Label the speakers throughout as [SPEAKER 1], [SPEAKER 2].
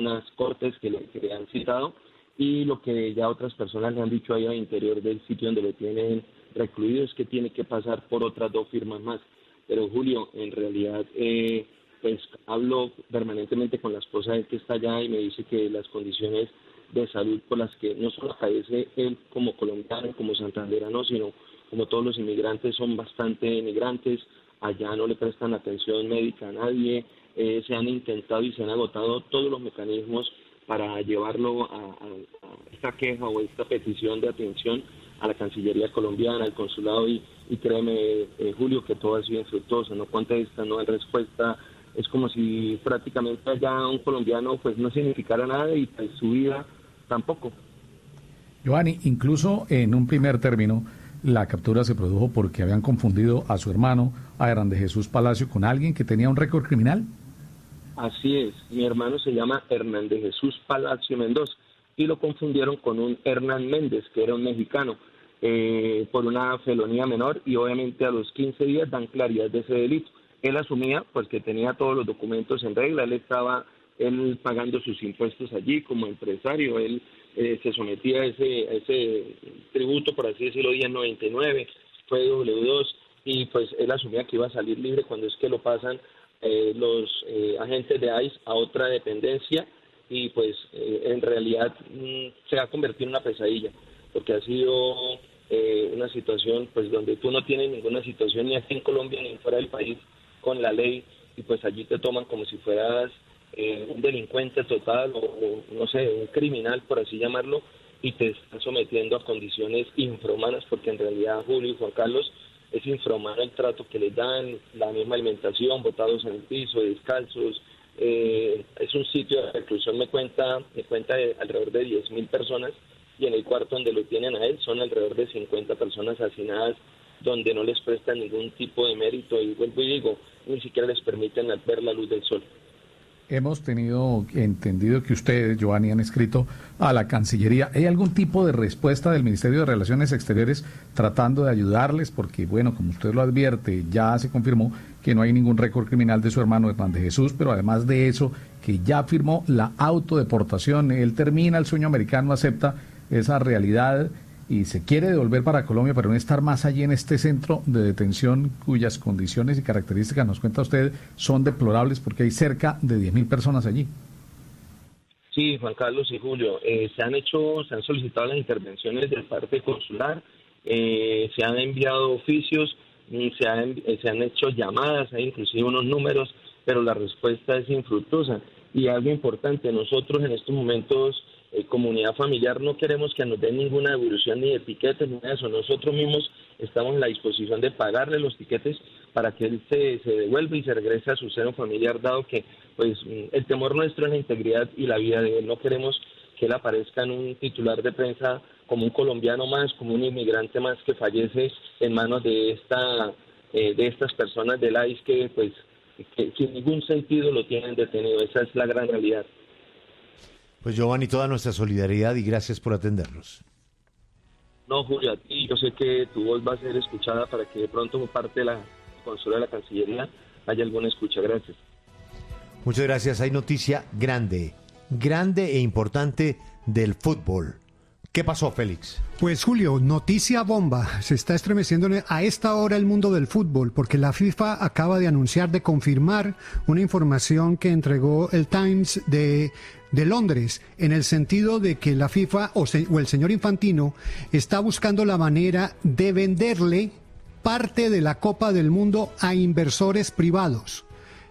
[SPEAKER 1] unas cortes que le han citado, y lo que ya otras personas le han dicho ahí al interior del sitio donde lo tienen recluido es que tiene que pasar por otras 2 firmas más. Pero Julio, en realidad, pues hablo permanentemente con la esposa de él que está allá y me dice que las condiciones de salud por las que no solo padece él como colombiano, como santanderano, sino como todos los inmigrantes son bastante inmigrantes, allá no le prestan atención médica a nadie, se han intentado y se han agotado todos los mecanismos para llevarlo a esta queja o esta petición de atención a la Cancillería colombiana, al consulado, y créeme, Julio, que todo ha sido infructuoso, no contesta, no hay respuesta, es como si prácticamente allá un colombiano pues no significara nada y pues su vida tampoco.
[SPEAKER 2] Giovanni, incluso en un primer término, la captura se produjo porque habían confundido a su hermano, a Hernán de Jesús Palacio, con alguien que tenía un récord criminal.
[SPEAKER 1] Así es, mi hermano se llama Hernán de Jesús Palacio Mendoza y lo confundieron con un Hernán Méndez, que era un mexicano, por una felonía menor, y obviamente a los 15 días dan claridad de ese delito. Él asumía pues que tenía todos los documentos en regla, él estaba pagando sus impuestos allí como empresario, él se sometía a ese tributo, por así decirlo, 1099, fue W2, y pues él asumía que iba a salir libre cuando es que lo pasan los agentes de ICE a otra dependencia, y pues en realidad se ha convertido en una pesadilla, porque ha sido una situación pues donde tú no tienes ninguna situación ni aquí en Colombia ni fuera del país con la ley, y pues allí te toman como si fueras un delincuente total o no sé, un criminal, por así llamarlo, y te están sometiendo a condiciones infrahumanas, porque en realidad, Julio y Juan Carlos, es infrahumano el trato que les dan, la misma alimentación, botados en el piso, descalzos. Es un sitio de reclusión, me cuenta de alrededor de 10.000 personas, y en el cuarto donde lo tienen a él son alrededor de 50 personas hacinadas, donde no les prestan ningún tipo de mérito, y vuelvo y digo, ni siquiera les permiten ver la luz del sol.
[SPEAKER 2] Hemos tenido entendido que ustedes, Giovanni, han escrito a la Cancillería. ¿Hay algún tipo de respuesta del Ministerio de Relaciones Exteriores tratando de ayudarles? Porque, bueno, como usted lo advierte, ya se confirmó que no hay ningún récord criminal de su hermano Hernán de Jesús, pero además de eso, que ya firmó la autodeportación. Él termina el sueño americano, acepta esa realidad y se quiere devolver para Colombia, pero no estar más allí en este centro de detención cuyas condiciones y características, nos cuenta usted, son deplorables porque hay cerca de 10.000 personas allí.
[SPEAKER 1] Sí, Juan Carlos y Julio, se han solicitado las intervenciones de parte consular, se han enviado oficios, se han hecho llamadas, hay inclusive unos números, pero la respuesta es infructuosa. Y algo importante, nosotros en estos momentos, comunidad familiar, no queremos que nos den ninguna devolución ni de tiquetes ni de eso. Nosotros mismos estamos en la disposición de pagarle los tiquetes para que él se devuelva y se regrese a su seno familiar, dado que pues el temor nuestro es la integridad y la vida de él. No queremos que él aparezca en un titular de prensa como un colombiano más, como un inmigrante más que fallece en manos de estas personas del ICE que sin ningún sentido lo tienen detenido. Esa es la gran realidad.
[SPEAKER 3] Pues Giovanni, toda nuestra solidaridad y gracias por atendernos.
[SPEAKER 1] No, Julio, a ti, yo sé que tu voz va a ser escuchada para que de pronto por parte de la consola de la Cancillería haya alguna escucha. Gracias.
[SPEAKER 3] Muchas gracias. Hay noticia grande e importante del fútbol. ¿Qué pasó, Félix?
[SPEAKER 4] Pues Julio, noticia bomba. Se está estremeciendo a esta hora el mundo del fútbol porque la FIFA acaba de anunciar, de confirmar una información que entregó el Times de Londres, en el sentido de que la FIFA o el señor Infantino está buscando la manera de venderle parte de la Copa del Mundo a inversores privados.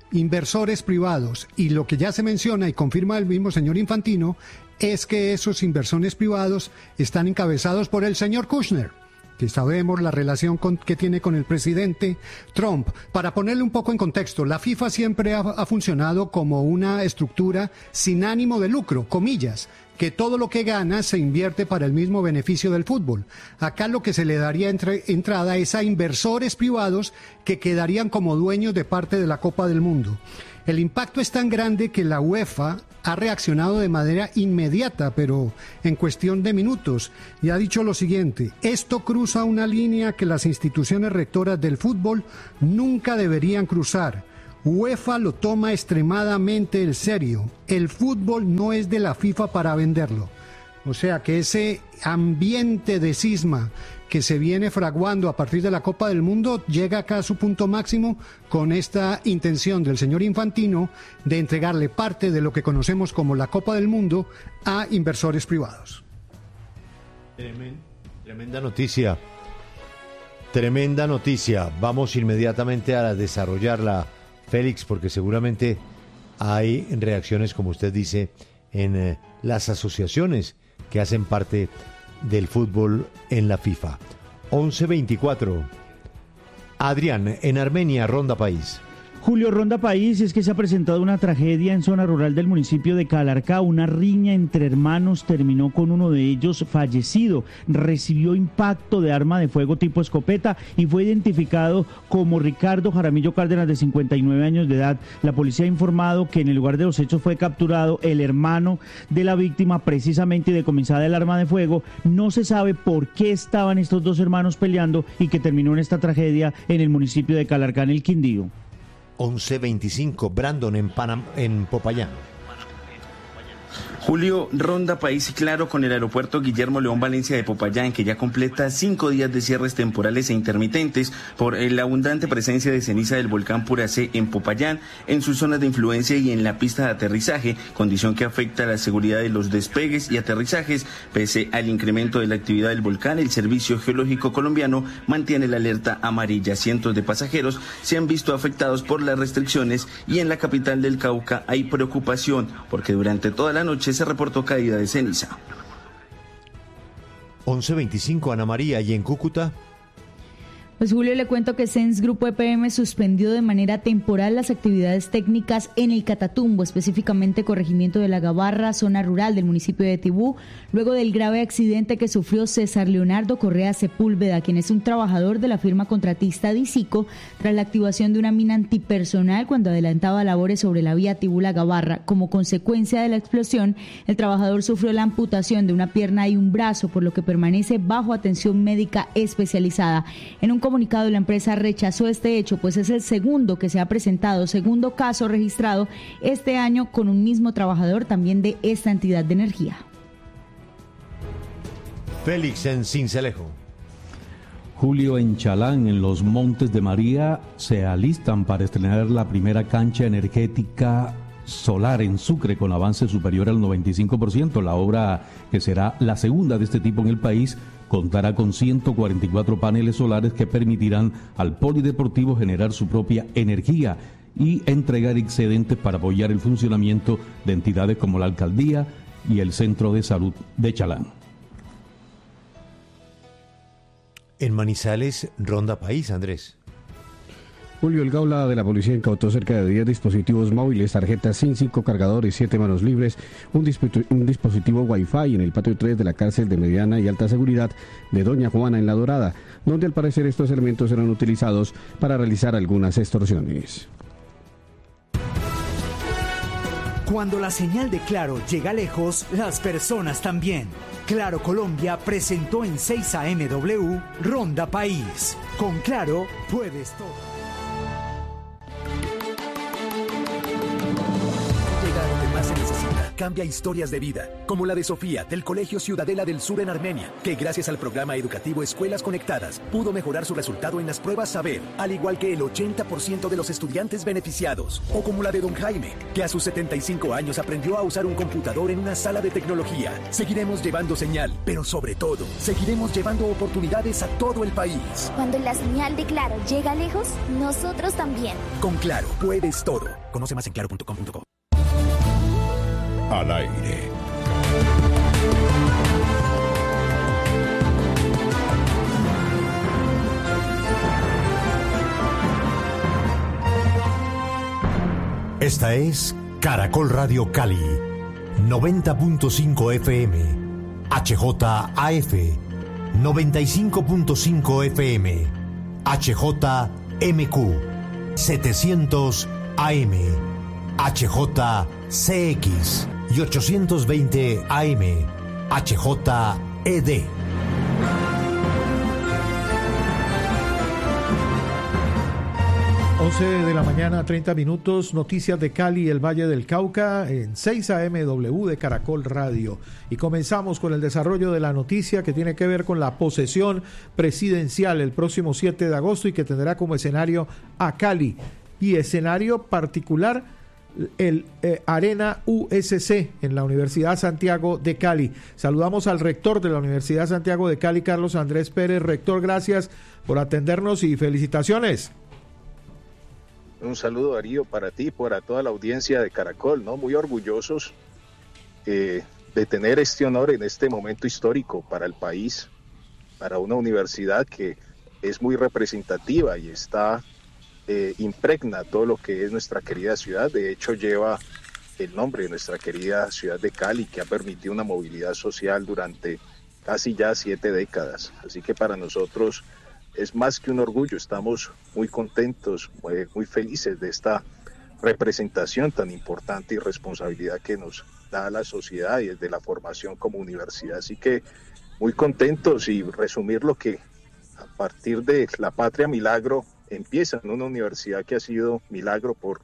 [SPEAKER 4] Y lo que ya se menciona y confirma el mismo señor Infantino es que esos inversores privados están encabezados por el señor Kushner, que sabemos la relación que tiene con el presidente Trump. Para ponerle un poco en contexto, la FIFA siempre ha funcionado como una estructura sin ánimo de lucro, comillas, que todo lo que gana se invierte para el mismo beneficio del fútbol. Acá lo que se le daría entrada es a inversores privados que quedarían como dueños de parte de la Copa del Mundo. El impacto es tan grande que la UEFA ha reaccionado de manera inmediata, pero en cuestión de minutos, y ha dicho lo siguiente: esto cruza una línea que las instituciones rectoras del fútbol nunca deberían cruzar. UEFA lo toma extremadamente en serio. El fútbol no es de la FIFA para venderlo. O sea que ese ambiente de cisma que se viene fraguando a partir de la Copa del Mundo llega acá a su punto máximo con esta intención del señor Infantino de entregarle parte de lo que conocemos como la Copa del Mundo a inversores privados.
[SPEAKER 3] Tremenda noticia. Tremenda noticia. Vamos inmediatamente a desarrollarla, Félix, porque seguramente hay reacciones, como usted dice, en las asociaciones que hacen parte del fútbol en la FIFA. 11:24. Adrián, en Armenia, Ronda País.
[SPEAKER 5] Julio, Ronda País, es que se ha presentado una tragedia en zona rural del municipio de Calarcá. Una riña entre hermanos terminó con uno de ellos fallecido. Recibió impacto de arma de fuego tipo escopeta y fue identificado como Ricardo Jaramillo Cárdenas, de 59 años de edad. La policía ha informado que en el lugar de los hechos fue capturado el hermano de la víctima, precisamente decomisada el arma de fuego. No se sabe por qué estaban estos dos hermanos peleando y que terminó en esta tragedia en el municipio de Calarcá, en el Quindío.
[SPEAKER 3] 11:25, Brandon en Popayán.
[SPEAKER 6] Julio, Ronda País y Claro con el aeropuerto Guillermo León Valencia de Popayán, que ya completa 5 días de cierres temporales e intermitentes por la abundante presencia de ceniza del volcán Puracé en Popayán, en sus zonas de influencia y en la pista de aterrizaje, condición que afecta a la seguridad de los despegues y aterrizajes. Pese al incremento de la actividad del volcán, el Servicio Geológico Colombiano mantiene la alerta amarilla. Cientos de pasajeros se han visto afectados por las restricciones y en la capital del Cauca hay preocupación porque durante toda la noche se reportó caída de ceniza.
[SPEAKER 3] 11:25, Ana María, y en Cúcuta.
[SPEAKER 7] Pues Julio, le cuento que SENS Grupo EPM suspendió de manera temporal las actividades técnicas en el Catatumbo, específicamente corregimiento de La Gabarra, zona rural del municipio de Tibú, luego del grave accidente que sufrió César Leonardo Correa Sepúlveda, quien es un trabajador de la firma contratista Disico, tras la activación de una mina antipersonal cuando adelantaba labores sobre la vía Tibú-La Gabarra. Como consecuencia de la explosión, el trabajador sufrió la amputación de una pierna y un brazo, por lo que permanece bajo atención médica especializada. En un comunicado, la empresa rechazó este hecho, pues es el segundo que se ha presentado, segundo caso registrado este año con un mismo trabajador también de esta entidad de energía.
[SPEAKER 3] Félix, en Sincelejo.
[SPEAKER 8] Julio, en Chalán, en los Montes de María, se alistan para estrenar la primera cancha energética solar en Sucre con avance superior al 95%. La obra, que será la segunda de este tipo en el país, contará con 144 paneles solares que permitirán al polideportivo generar su propia energía y entregar excedentes para apoyar el funcionamiento de entidades como la alcaldía y el Centro de Salud de Chalán.
[SPEAKER 3] En Manizales, Ronda País, Andrés.
[SPEAKER 9] Julio, el Gaula de la policía incautó cerca de 10 dispositivos móviles, tarjetas SIM, 5 cargadores, 7 manos libres, un dispositivo Wi-Fi en el patio 3 de la cárcel de mediana y alta seguridad de Doña Juana en La Dorada, donde al parecer estos elementos eran utilizados para realizar algunas extorsiones.
[SPEAKER 10] Cuando la señal de Claro llega lejos, las personas también. Claro Colombia presentó en 6 AMW Ronda País. Con Claro puedes todo.
[SPEAKER 11] Se necesita. Cambia historias de vida, como la de Sofía, del Colegio Ciudadela del Sur en Armenia, que gracias al programa educativo Escuelas Conectadas pudo mejorar su resultado en las pruebas Saber, al igual que el 80% de los estudiantes beneficiados. O como la de don Jaime, que a sus 75 años aprendió a usar un computador en una sala de tecnología. Seguiremos llevando señal, pero sobre todo, seguiremos llevando oportunidades a todo el país.
[SPEAKER 12] Cuando la señal de Claro llega lejos, nosotros también.
[SPEAKER 11] Con Claro, puedes todo. Conoce más en claro.com.co.
[SPEAKER 13] Al aire.
[SPEAKER 14] Esta es Caracol Radio Cali, 90.5 FM, HJAF, 95.5 FM, HJMQ, 700 AM, HJCX y 820 AM, HJED.
[SPEAKER 15] 11 de la mañana, 30 minutos, noticias de Cali y el Valle del Cauca en 6 AM/W de Caracol Radio. Y comenzamos con el desarrollo de la noticia que tiene que ver con la posesión presidencial el próximo 7 de agosto y que tendrá como escenario a Cali y escenario particular el Arena USC en la Universidad Santiago de Cali. Saludamos al rector de la Universidad Santiago de Cali, Carlos Andrés Pérez. Rector, gracias por atendernos y felicitaciones.
[SPEAKER 16] Un saludo, Darío, para ti y para toda la audiencia de Caracol, ¿no? Muy orgullosos de tener este honor en este momento histórico para el país, para una universidad que es muy representativa y está impregna todo lo que es nuestra querida ciudad. De hecho, lleva el nombre de nuestra querida ciudad de Cali, que ha permitido una movilidad social durante casi ya 7 décadas. Así que para nosotros es más que un orgullo, estamos muy contentos, muy felices de esta representación tan importante y responsabilidad que nos da la sociedad y desde la formación como universidad. Así que muy contentos y resumir lo que a partir de la Patria Milagro empieza en una universidad que ha sido milagro por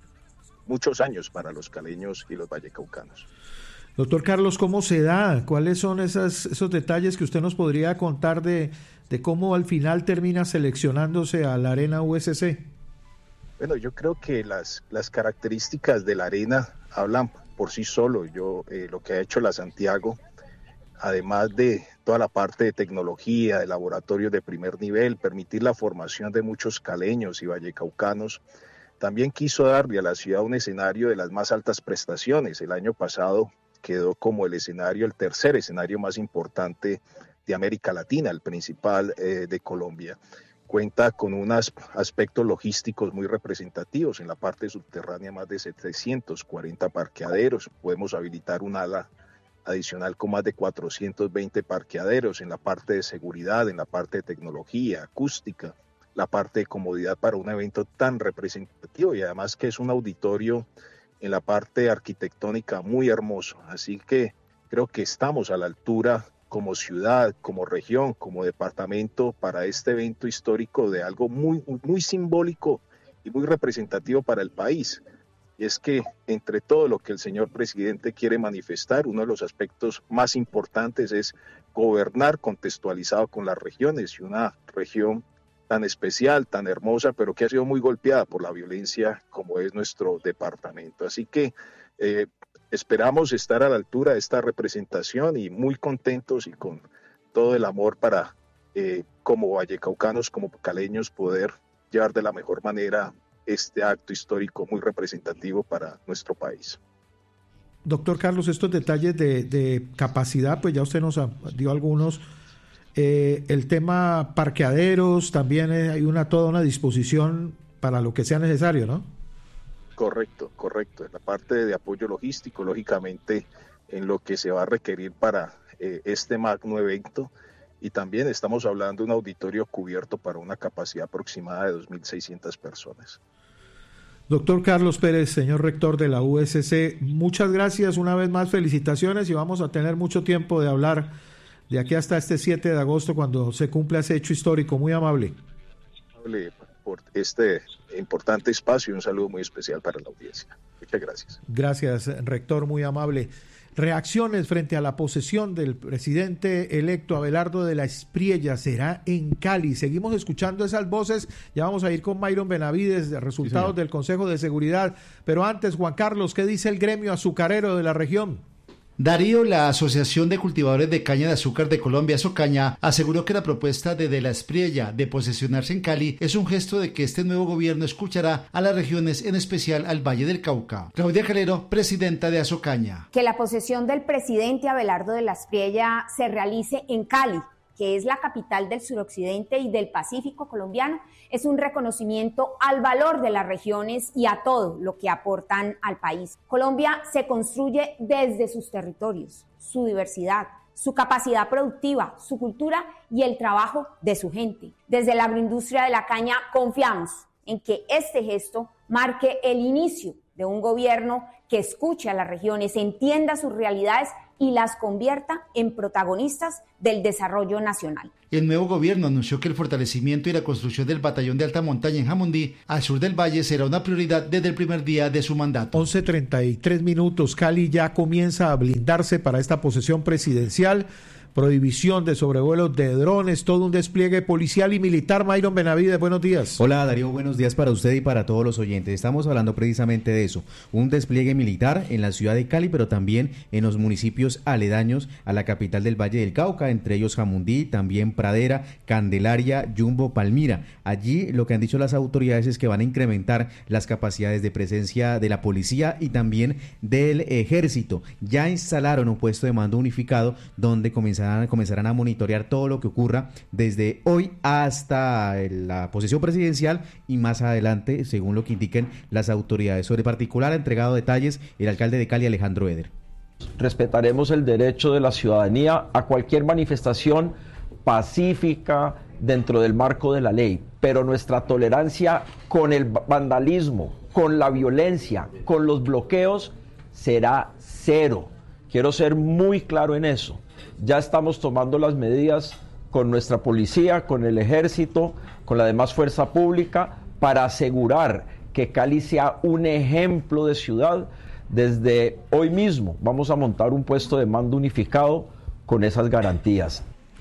[SPEAKER 16] muchos años para los caleños y los vallecaucanos.
[SPEAKER 15] Doctor Carlos, ¿cómo se da? ¿Cuáles son esos detalles que usted nos podría contar de cómo al final termina seleccionándose a la Arena USC?
[SPEAKER 16] Bueno, yo creo que las características de la Arena hablan por sí solo. Lo que ha hecho la Santiago, además de toda la parte de tecnología, de laboratorios de primer nivel, permitir la formación de muchos caleños y vallecaucanos, también quiso darle a la ciudad un escenario de las más altas prestaciones. El año pasado quedó como el tercer escenario más importante de América Latina, el principal de Colombia. Cuenta con unos aspectos logísticos muy representativos. En la parte subterránea, más de 740 parqueaderos. Podemos habilitar un ala adicional con más de 420 parqueaderos. En la parte de seguridad, en la parte de tecnología, acústica, la parte de comodidad para un evento tan representativo, y además que es un auditorio en la parte arquitectónica muy hermoso. Así que creo que estamos a la altura como ciudad, como región, como departamento para este evento histórico de algo muy, muy simbólico y muy representativo para el país. Y es que entre todo lo que el señor presidente quiere manifestar, uno de los aspectos más importantes es gobernar contextualizado con las regiones, y una región tan especial, tan hermosa, pero que ha sido muy golpeada por la violencia como es nuestro departamento. Así que esperamos estar a la altura de esta representación y muy contentos y con todo el amor para, como vallecaucanos, como caleños, poder llevar de la mejor manera este acto histórico muy representativo para nuestro país.
[SPEAKER 15] Doctor Carlos, estos detalles de capacidad, pues ya usted nos dio algunos. El tema parqueaderos, también hay toda una disposición para lo que sea necesario, ¿no?
[SPEAKER 16] Correcto. En la parte de apoyo logístico, lógicamente, en lo que se va a requerir para este magno evento, y también estamos hablando de un auditorio cubierto para una capacidad aproximada de 2.600 personas.
[SPEAKER 15] Doctor Carlos Pérez, señor rector de la USC, muchas gracias, una vez más felicitaciones, y vamos a tener mucho tiempo de hablar de aquí hasta este 7 de agosto cuando se cumpla ese hecho histórico. Muy amable.
[SPEAKER 16] Por este importante espacio, y un saludo muy especial para la audiencia. Muchas gracias.
[SPEAKER 15] Gracias, rector, muy amable. Reacciones frente a la posesión del presidente electo Abelardo de la Espriella será en Cali. Seguimos escuchando esas voces. Ya vamos a ir con Myron Benavides, de resultados del Consejo de Seguridad. Pero antes, Juan Carlos, ¿qué dice el gremio azucarero de la región?
[SPEAKER 17] Darío, la Asociación de Cultivadores de Caña de Azúcar de Colombia, Asocaña, aseguró que la propuesta de la Espriella de posesionarse en Cali es un gesto de que este nuevo gobierno escuchará a las regiones, en especial al Valle del Cauca. Claudia Calero, presidenta de Asocaña.
[SPEAKER 18] Que la posesión del presidente Abelardo de la Espriella se realice en Cali, que es la capital del suroccidente y del Pacífico colombiano, es un reconocimiento al valor de las regiones y a todo lo que aportan al país. Colombia se construye desde sus territorios, su diversidad, su capacidad productiva, su cultura y el trabajo de su gente. Desde la agroindustria de la caña confiamos en que este gesto marque el inicio de un gobierno que escuche a las regiones, entienda sus realidades y las convierta en protagonistas del desarrollo nacional.
[SPEAKER 17] El nuevo gobierno anunció que el fortalecimiento y la construcción del batallón de alta montaña en Jamundí, al sur del valle, será una prioridad desde el primer día de su mandato.
[SPEAKER 15] 11:33 minutos. Cali ya comienza a blindarse para esta posesión presidencial. Prohibición de sobrevuelos de drones, todo un despliegue policial y militar. Myron Benavides, buenos días.
[SPEAKER 19] Hola Darío, buenos días para usted y para todos los oyentes. Estamos hablando precisamente de eso, un despliegue militar en la ciudad de Cali, pero también en los municipios aledaños a la capital del Valle del Cauca, entre ellos Jamundí, también Pradera, Candelaria, Yumbo, Palmira. Allí lo que han dicho las autoridades es que van a incrementar las capacidades de presencia de la policía y también del ejército. Ya instalaron un puesto de mando unificado donde comenzarán a monitorear todo lo que ocurra desde hoy hasta la posesión presidencial y más adelante, según lo que indiquen las autoridades. Sobre particular ha entregado detalles el alcalde de Cali, Alejandro Eder.
[SPEAKER 20] Respetaremos el derecho de la ciudadanía a cualquier manifestación pacífica dentro del marco de la ley, pero nuestra tolerancia con el vandalismo, con la violencia, con los bloqueos será cero. Quiero ser muy claro en eso. Ya estamos tomando las medidas con nuestra policía, con el ejército, con la demás fuerza pública para asegurar que Cali sea un ejemplo de ciudad. Desde hoy mismo vamos a montar un puesto de mando unificado con esas garantías.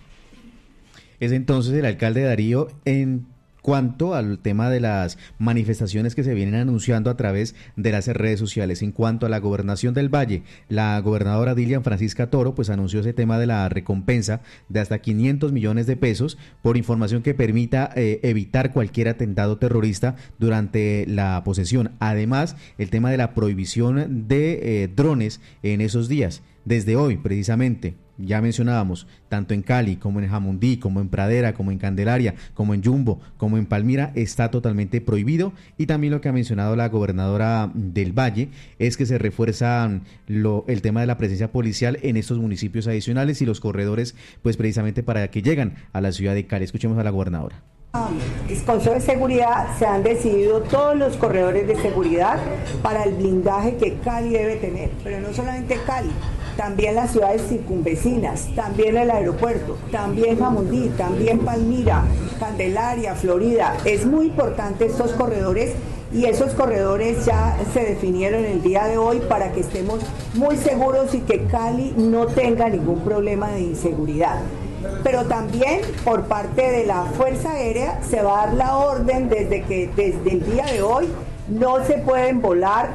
[SPEAKER 19] Es entonces el alcalde Darío en cuanto al tema de las manifestaciones que se vienen anunciando a través de las redes sociales. En cuanto a la gobernación del Valle, la gobernadora Dilian Francisca Toro pues anunció ese tema de la recompensa de hasta 500 millones de pesos por información que permita evitar cualquier atentado terrorista durante la posesión. Además, el tema de la prohibición de drones en esos días. Desde hoy, precisamente, ya mencionábamos, tanto en Cali como en Jamundí, como en Pradera, como en Candelaria, como en Yumbo, como en Palmira, está totalmente prohibido. Y también lo que ha mencionado la gobernadora del Valle es que se refuerza el tema de la presencia policial en estos municipios adicionales y los corredores, pues precisamente para que llegan a la ciudad de Cali. Escuchemos a la gobernadora.
[SPEAKER 21] Consejo de Seguridad se han decidido todos los corredores de seguridad para el blindaje que Cali debe tener, pero no solamente Cali, también las ciudades circunvecinas, también el aeropuerto, también Jamundí, también Palmira, Candelaria, Florida. Es muy importante estos corredores y esos corredores ya se definieron el día de hoy para que estemos muy seguros y que Cali no tenga ningún problema de inseguridad. Pero también por parte de la Fuerza Aérea se va a dar la orden desde el día de hoy no se pueden volar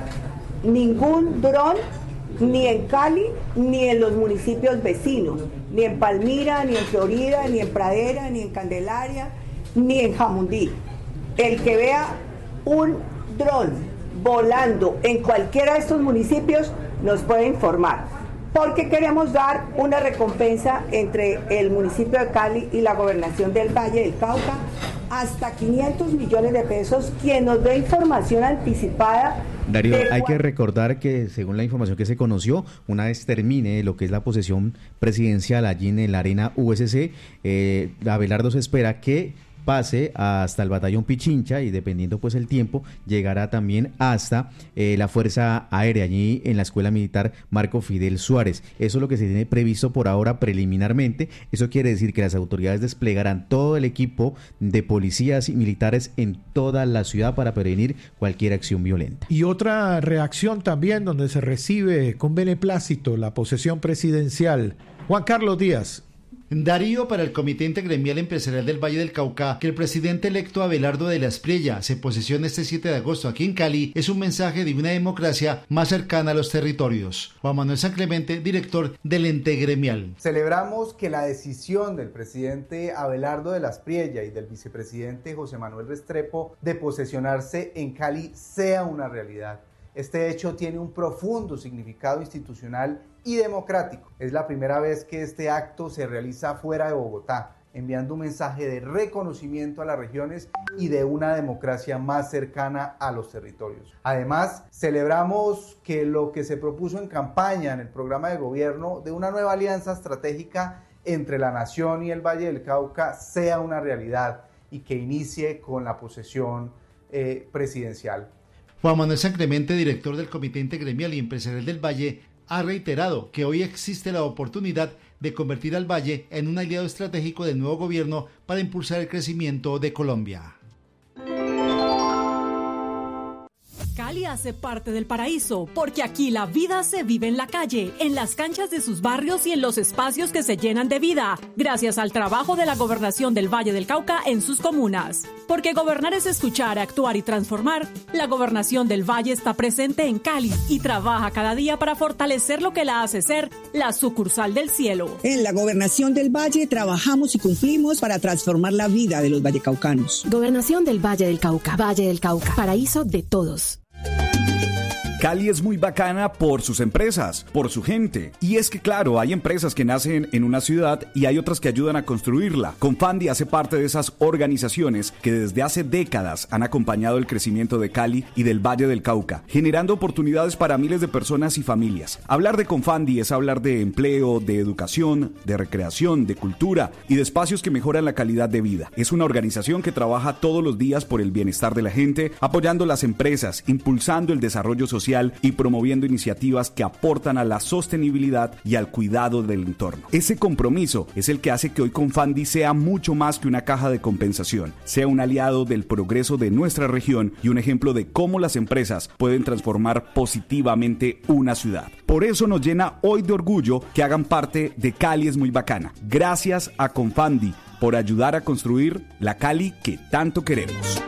[SPEAKER 21] ningún dron ni en Cali ni en los municipios vecinos, ni en Palmira, ni en Florida, ni en Pradera, ni en Candelaria, ni en Jamundí. El que vea un dron volando en cualquiera de estos municipios nos puede informar. Porque queremos dar una recompensa entre el municipio de Cali y la gobernación del Valle del Cauca, hasta 500 millones de pesos, quien nos dé información anticipada.
[SPEAKER 19] Darío, hay que recordar que según la información que se conoció, una vez termine lo que es la posesión presidencial allí en la arena USC, Abelardo se espera que pase hasta el batallón Pichincha y dependiendo pues el tiempo llegará también hasta la Fuerza Aérea allí en la Escuela Militar Marco Fidel Suárez. Eso es lo que se tiene previsto por ahora preliminarmente. Eso quiere decir que las autoridades desplegarán todo el equipo de policías y militares en toda la ciudad para prevenir cualquier acción violenta.
[SPEAKER 15] Y otra reacción también donde se recibe con beneplácito la posesión presidencial. Juan Carlos Díaz.
[SPEAKER 17] Darío, para el Comité Intergremial Empresarial del Valle del Cauca, que el presidente electo Abelardo de la Espriella se posesione este 7 de agosto aquí en Cali, es un mensaje de una democracia más cercana a los territorios. Juan Manuel San Clemente, director del Ente Gremial.
[SPEAKER 22] Celebramos que la decisión del presidente Abelardo de la Espriella y del vicepresidente José Manuel Restrepo de posesionarse en Cali sea una realidad. Este hecho tiene un profundo significado institucional y democrático. Es la primera vez que este acto se realiza fuera de Bogotá, enviando un mensaje de reconocimiento a las regiones y de una democracia más cercana a los territorios. Además, celebramos que lo que se propuso en campaña en el programa de gobierno de una nueva alianza estratégica entre la nación y el Valle del Cauca sea una realidad y que inicie con la posesión presidencial.
[SPEAKER 17] Juan Manuel San Clemente, director del Comité Intergremial y Empresarial del Valle, ha reiterado que hoy existe la oportunidad de convertir al Valle en un aliado estratégico del nuevo gobierno para impulsar el crecimiento de Colombia.
[SPEAKER 1] Cali hace parte del paraíso, porque aquí la vida se vive en la calle, en las canchas de sus barrios y en los espacios que se llenan de vida, gracias al trabajo de la Gobernación del Valle del Cauca en sus comunas. Porque gobernar es escuchar, actuar y transformar, la Gobernación del Valle está presente en Cali y trabaja cada día para fortalecer lo que la hace ser la sucursal del cielo.
[SPEAKER 2] En la Gobernación del Valle trabajamos y cumplimos para transformar la vida de los vallecaucanos.
[SPEAKER 23] Gobernación del Valle del Cauca, paraíso de todos.
[SPEAKER 24] Cali es muy bacana por sus empresas, por su gente. Y es que claro, hay empresas que nacen en una ciudad y hay otras que ayudan a construirla. Confandi hace parte de esas organizaciones que desde hace décadas han acompañado el crecimiento de Cali y del Valle del Cauca, generando oportunidades para miles de personas y familias. Hablar de Confandi es hablar de empleo, de educación, de recreación, de cultura y de espacios que mejoran la calidad de vida. Es una organización que trabaja todos los días por el bienestar de la gente, apoyando las empresas, impulsando el desarrollo social y promoviendo iniciativas que aportan a la sostenibilidad y al cuidado del entorno. Ese compromiso es el que hace que hoy Confandi sea mucho más que una caja de compensación, sea un aliado del progreso de nuestra región y un ejemplo de cómo las empresas pueden transformar positivamente una ciudad. Por eso nos llena hoy de orgullo que hagan parte de Cali es muy bacana. Gracias a Confandi por ayudar a construir la Cali que tanto queremos.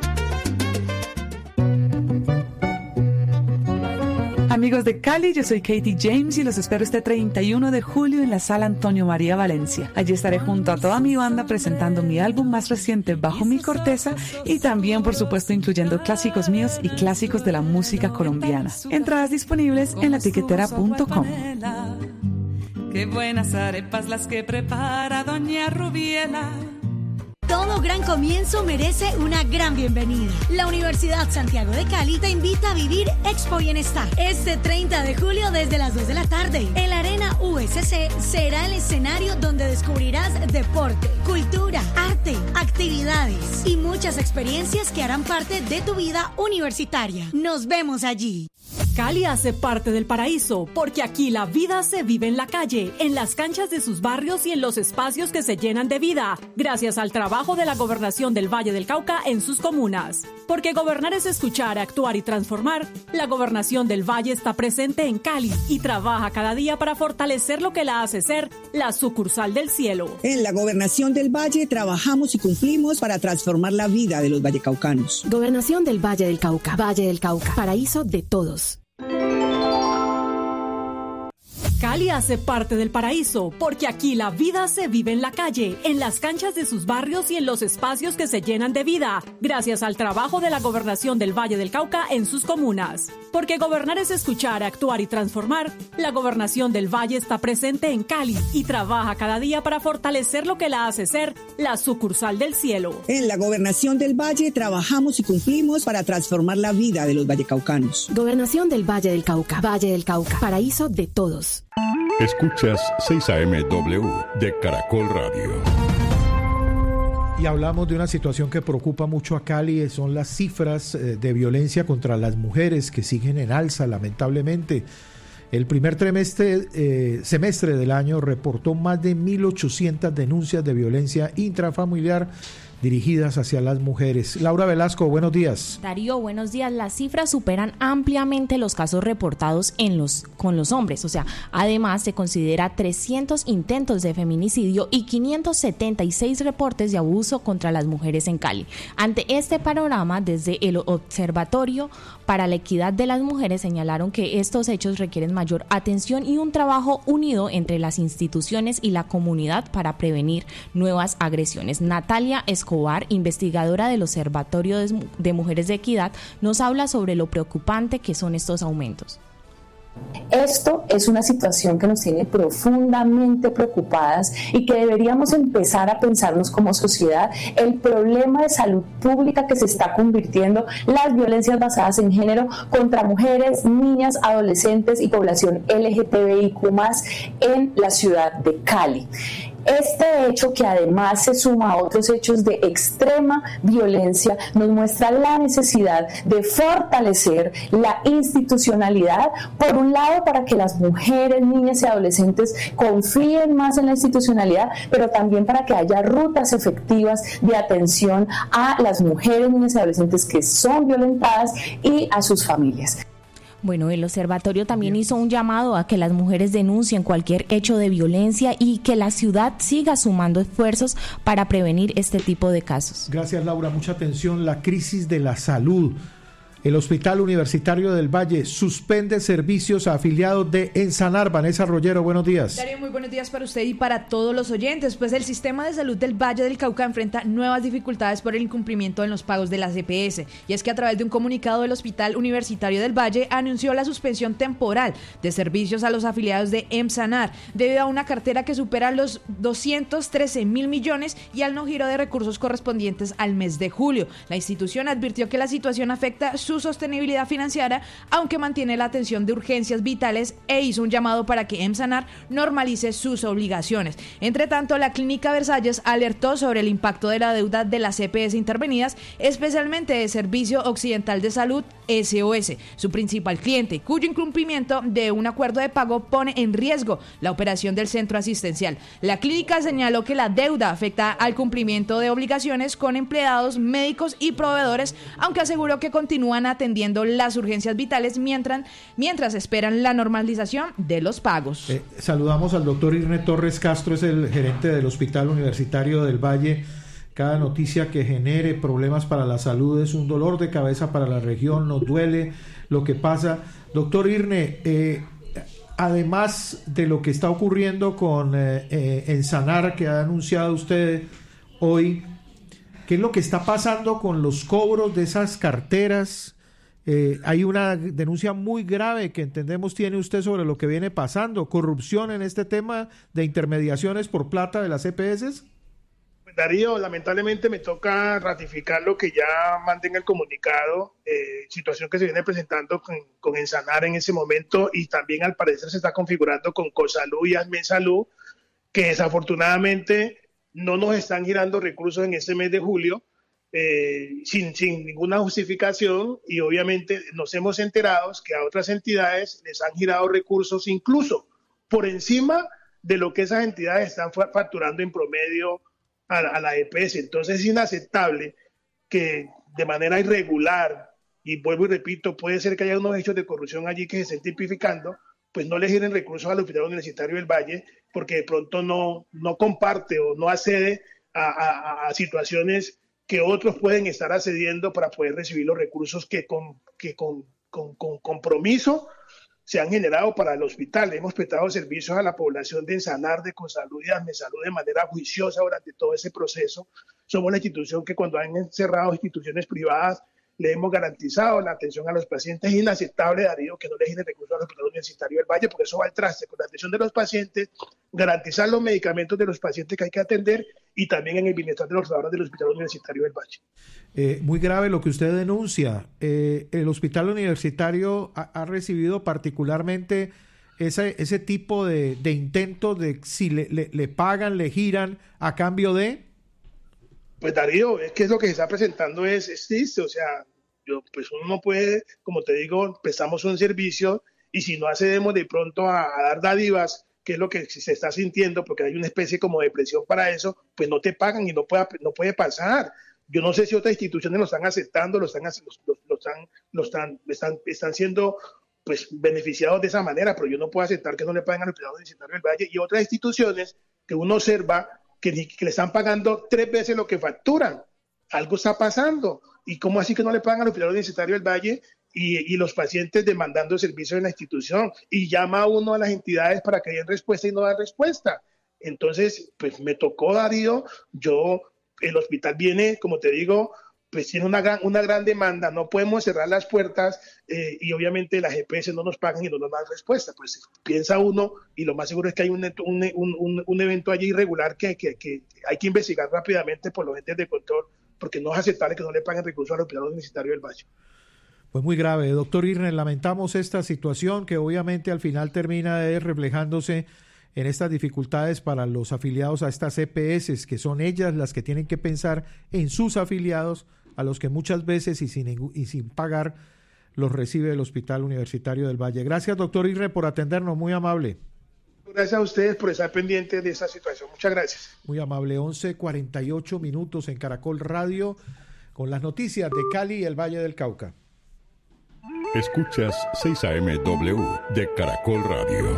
[SPEAKER 25] Amigos de Cali, yo soy Katie James y los espero este 31 de julio en la Sala Antonio María Valencia. Allí estaré junto a toda mi banda presentando mi álbum más reciente, Bajo mi Corteza, y también, por supuesto, incluyendo clásicos míos y clásicos de la música colombiana. Entradas disponibles en latiquetera.com.
[SPEAKER 26] Qué buenas arepas las que prepara doña Rubiela.
[SPEAKER 27] Todo gran comienzo merece una gran bienvenida. La Universidad Santiago de Cali te invita a vivir Expo Bienestar. Este 30 de julio desde las 2 de la tarde. El Arena USC será el escenario donde descubrirás deporte, cultura, arte, actividades y muchas experiencias que harán parte de tu vida universitaria. Nos vemos allí.
[SPEAKER 1] Cali hace parte del paraíso, porque aquí la vida se vive en la calle, en las canchas de sus barrios y en los espacios que se llenan de vida, gracias al trabajo de la Gobernación del Valle del Cauca en sus comunas. Porque gobernar es escuchar, actuar y transformar, la Gobernación del Valle está presente en Cali y trabaja cada día para fortalecer lo que la hace ser la sucursal del cielo.
[SPEAKER 2] En la Gobernación del Valle trabajamos y cumplimos para transformar la vida de los vallecaucanos.
[SPEAKER 23] Gobernación del Valle del Cauca, paraíso de todos.
[SPEAKER 1] Cali hace parte del paraíso, porque aquí la vida se vive en la calle, en las canchas de sus barrios y en los espacios que se llenan de vida, gracias al trabajo de la Gobernación del Valle del Cauca en sus comunas. Porque gobernar es escuchar, actuar y transformar, la Gobernación del Valle está presente en Cali y trabaja cada día para fortalecer lo que la hace ser la sucursal del cielo.
[SPEAKER 2] En la Gobernación del Valle trabajamos y cumplimos para transformar la vida de los vallecaucanos.
[SPEAKER 23] Gobernación del Valle del Cauca, paraíso de todos.
[SPEAKER 13] Escuchas 6am de Caracol Radio.
[SPEAKER 15] Y hablamos de una situación que preocupa mucho a Cali, son las cifras de violencia contra las mujeres que siguen en alza, lamentablemente. El primer semestre del año reportó más de 1.800 denuncias de violencia intrafamiliar dirigidas hacia las mujeres. Laura Velasco, buenos días.
[SPEAKER 28] Darío, buenos días. Las cifras superan ampliamente los casos reportados con los hombres. O sea, además se considera 300 intentos de feminicidio y 576 reportes de abuso contra las mujeres en Cali. Ante este panorama, desde el Observatorio para la Equidad de las Mujeres señalaron que estos hechos requieren mayor atención y un trabajo unido entre las instituciones y la comunidad para prevenir nuevas agresiones. Natalia Escobar, investigadora del Observatorio de Mujeres de Equidad, nos habla sobre lo preocupante que son estos aumentos.
[SPEAKER 29] Esto es una situación que nos tiene profundamente preocupadas y que deberíamos empezar a pensarnos como sociedad el problema de salud pública que se está convirtiendo las violencias basadas en género contra mujeres, niñas, adolescentes y población LGTBIQ+ en la ciudad de Cali. Este hecho, que además se suma a otros hechos de extrema violencia, nos muestra la necesidad de fortalecer la institucionalidad, por un lado para que las mujeres, niñas y adolescentes confíen más en la institucionalidad, pero también para que haya rutas efectivas de atención a las mujeres, niñas y adolescentes que son violentadas y a sus familias.
[SPEAKER 28] Bueno, el observatorio también hizo un llamado a que las mujeres denuncien cualquier hecho de violencia y que la ciudad siga sumando esfuerzos para prevenir este tipo de casos.
[SPEAKER 15] Gracias, Laura. Mucha atención. La crisis de la salud. El Hospital Universitario del Valle suspende servicios a afiliados de Ensanar. Vanessa Rollero, buenos días.
[SPEAKER 3] Darío, muy buenos días para usted y para todos los oyentes. Pues el sistema de salud del Valle del Cauca enfrenta nuevas dificultades por el incumplimiento en los pagos de las EPS. Y es que a través de un comunicado del Hospital Universitario del Valle anunció la suspensión temporal de servicios a los afiliados de Ensanar debido a una cartera que supera los 213.000 millones y al no giro de recursos correspondientes al mes de julio. La institución advirtió que la situación afecta su sostenibilidad financiera, aunque mantiene la atención de urgencias vitales, e hizo un llamado para que Ensanar normalice sus obligaciones. Entre tanto, la Clínica Versalles alertó sobre el impacto de la deuda de las EPS intervenidas, especialmente de Servicio Occidental de Salud, SOS, su principal cliente, cuyo incumplimiento de un acuerdo de pago pone en riesgo la operación del centro asistencial. La clínica señaló que la deuda afecta al cumplimiento de obligaciones con empleados, médicos y proveedores, aunque aseguró que continúan atendiendo las urgencias vitales mientras esperan la normalización de los pagos.
[SPEAKER 15] Saludamos al doctor Irne Torres Castro, es el gerente del Hospital Universitario del Valle. Cada noticia que genere problemas para la salud es un dolor de cabeza para la región, nos duele lo que pasa. Doctor Irne, además de lo que está ocurriendo con Ensanar, que ha anunciado usted hoy, ¿qué es lo que está pasando con los cobros de esas carteras? Hay una denuncia muy grave que entendemos tiene usted sobre lo que viene pasando, corrupción en este tema de intermediaciones por plata de las EPS.
[SPEAKER 4] Darío, lamentablemente me toca ratificar lo que ya mandé en el comunicado, situación que se viene presentando con Ensanar en ese momento, y también al parecer se está configurando con Cosalud y Asmensalud, que desafortunadamente no nos están girando recursos en este mes de julio, sin ninguna justificación, y obviamente nos hemos enterado que a otras entidades les han girado recursos incluso por encima de lo que esas entidades están facturando en promedio a la EPS. Entonces es inaceptable que de manera irregular, y vuelvo y repito, puede ser que haya unos hechos de corrupción allí que se estén tipificando, pues no le giren recursos al Hospital Universitario del Valle porque de pronto no comparte o no accede a situaciones que otros pueden estar accediendo para poder recibir los recursos que con compromiso se han generado para el hospital. Hemos prestado servicios a la población de Ensanar, de Cosalud y de Asmensalud de manera juiciosa durante todo ese proceso. Somos la institución que cuando han cerrado instituciones privadas le hemos garantizado la atención a los pacientes. Es inaceptable, Darío, que no le giren recursos al Hospital Universitario del Valle, porque eso va al traste con la atención de los pacientes, garantizar los medicamentos de los pacientes que hay que atender y también en el bienestar de los trabajadores del Hospital Universitario del Valle.
[SPEAKER 15] Muy grave lo que usted denuncia. El Hospital Universitario ha recibido particularmente ese tipo de intentos de si le pagan, le giran a cambio de...
[SPEAKER 4] Pues Darío, es que es lo que se está presentando es triste, o sea, pues uno no puede, como te digo, prestamos un servicio y si no accedemos de pronto a dar dádivas, que es lo que se está sintiendo, porque hay una especie como de presión para eso, pues no te pagan y no puede pasar. Yo no sé si otras instituciones lo están aceptando, están siendo pues beneficiados de esa manera, pero yo no puedo aceptar que no le paguen al Hospital Universitario del Valle y otras instituciones que uno observa que le están pagando 3 veces lo que facturan. Algo está pasando. ¿Y cómo así que no le pagan al Hospital Universitario del Valle y los pacientes demandando servicios en la institución? Y llama a uno a las entidades para que den respuesta y no dan respuesta. Entonces, pues me tocó, Darío, el hospital viene, como te digo, pues tiene una gran demanda, no podemos cerrar las puertas y obviamente las EPS no nos pagan y no nos dan respuesta. Pues piensa uno y lo más seguro es que hay un evento allí irregular que hay que investigar rápidamente por los entes de control, porque no es aceptable que no le paguen recursos al Hospital Universitario del Valle.
[SPEAKER 15] Pues muy grave, doctor Irne, lamentamos esta situación que obviamente al final termina reflejándose en estas dificultades para los afiliados a estas EPS, que son ellas las que tienen que pensar en sus afiliados, a los que muchas veces y sin pagar los recibe el Hospital Universitario del Valle. Gracias, doctor Irre, por atendernos, muy amable.
[SPEAKER 4] Gracias a ustedes por estar pendientes de esta situación. Muchas gracias.
[SPEAKER 15] Muy amable. 11:48 minutos en Caracol Radio con las noticias de Cali y el Valle del Cauca.
[SPEAKER 13] Escuchas 6 AM/W de Caracol Radio.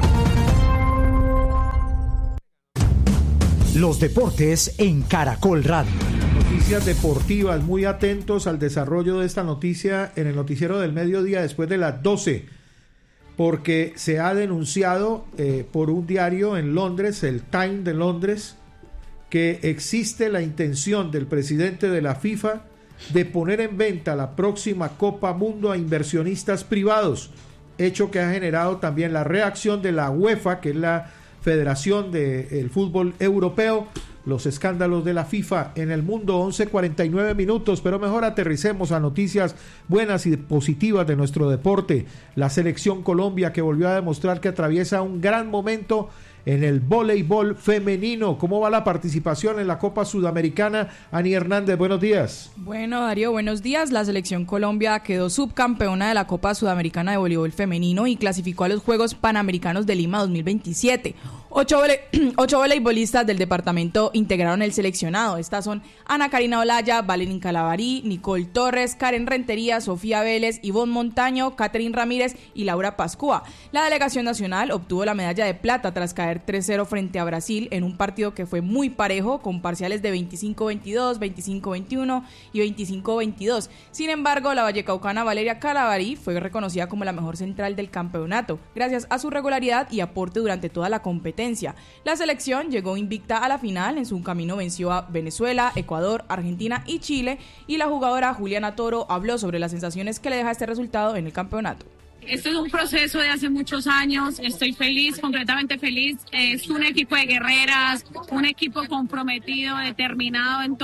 [SPEAKER 5] Los deportes en Caracol Radio.
[SPEAKER 15] Noticias deportivas, muy atentos al desarrollo de esta noticia en el noticiero del mediodía después de las 12, porque se ha denunciado por un diario en Londres, el Times de Londres, que existe la intención del presidente de la FIFA de poner en venta la próxima Copa Mundo a inversionistas privados, hecho que ha generado también la reacción de la UEFA, que es la Federación del Fútbol Europeo, los escándalos de la FIFA en el mundo. 11:49 minutos, pero mejor aterricemos a noticias buenas y positivas de nuestro deporte. La selección Colombia, que volvió a demostrar que atraviesa un gran momento en el voleibol femenino. ¿Cómo va la participación en la Copa Sudamericana? Ani Hernández, buenos días.
[SPEAKER 3] Bueno, Darío, buenos días. La selección Colombia quedó subcampeona de la Copa Sudamericana de Voleibol Femenino y clasificó a los Juegos Panamericanos de Lima 2027. 8 voleibolistas del departamento integraron el seleccionado. Estas son Ana Karina Olaya, Valerín Calabarí, Nicole Torres, Karen Rentería, Sofía Vélez, Ivonne Montaño, Catherine Ramírez y Laura Pascua. La delegación nacional obtuvo la medalla de plata tras caer 3-0 frente a Brasil en un partido que fue muy parejo, con parciales de 25-22, 25-21 y 25-22. Sin embargo, la vallecaucana Valeria Calabarí fue reconocida como la mejor central del campeonato, gracias a su regularidad y aporte durante toda la competencia. La selección llegó invicta a la final. En su camino venció a Venezuela, Ecuador, Argentina y Chile, y la jugadora Juliana Toro habló sobre las sensaciones que le deja este resultado en el campeonato.
[SPEAKER 6] Esto es un proceso de hace muchos años, estoy feliz, completamente feliz. Es un equipo de guerreras, un equipo comprometido, determinado en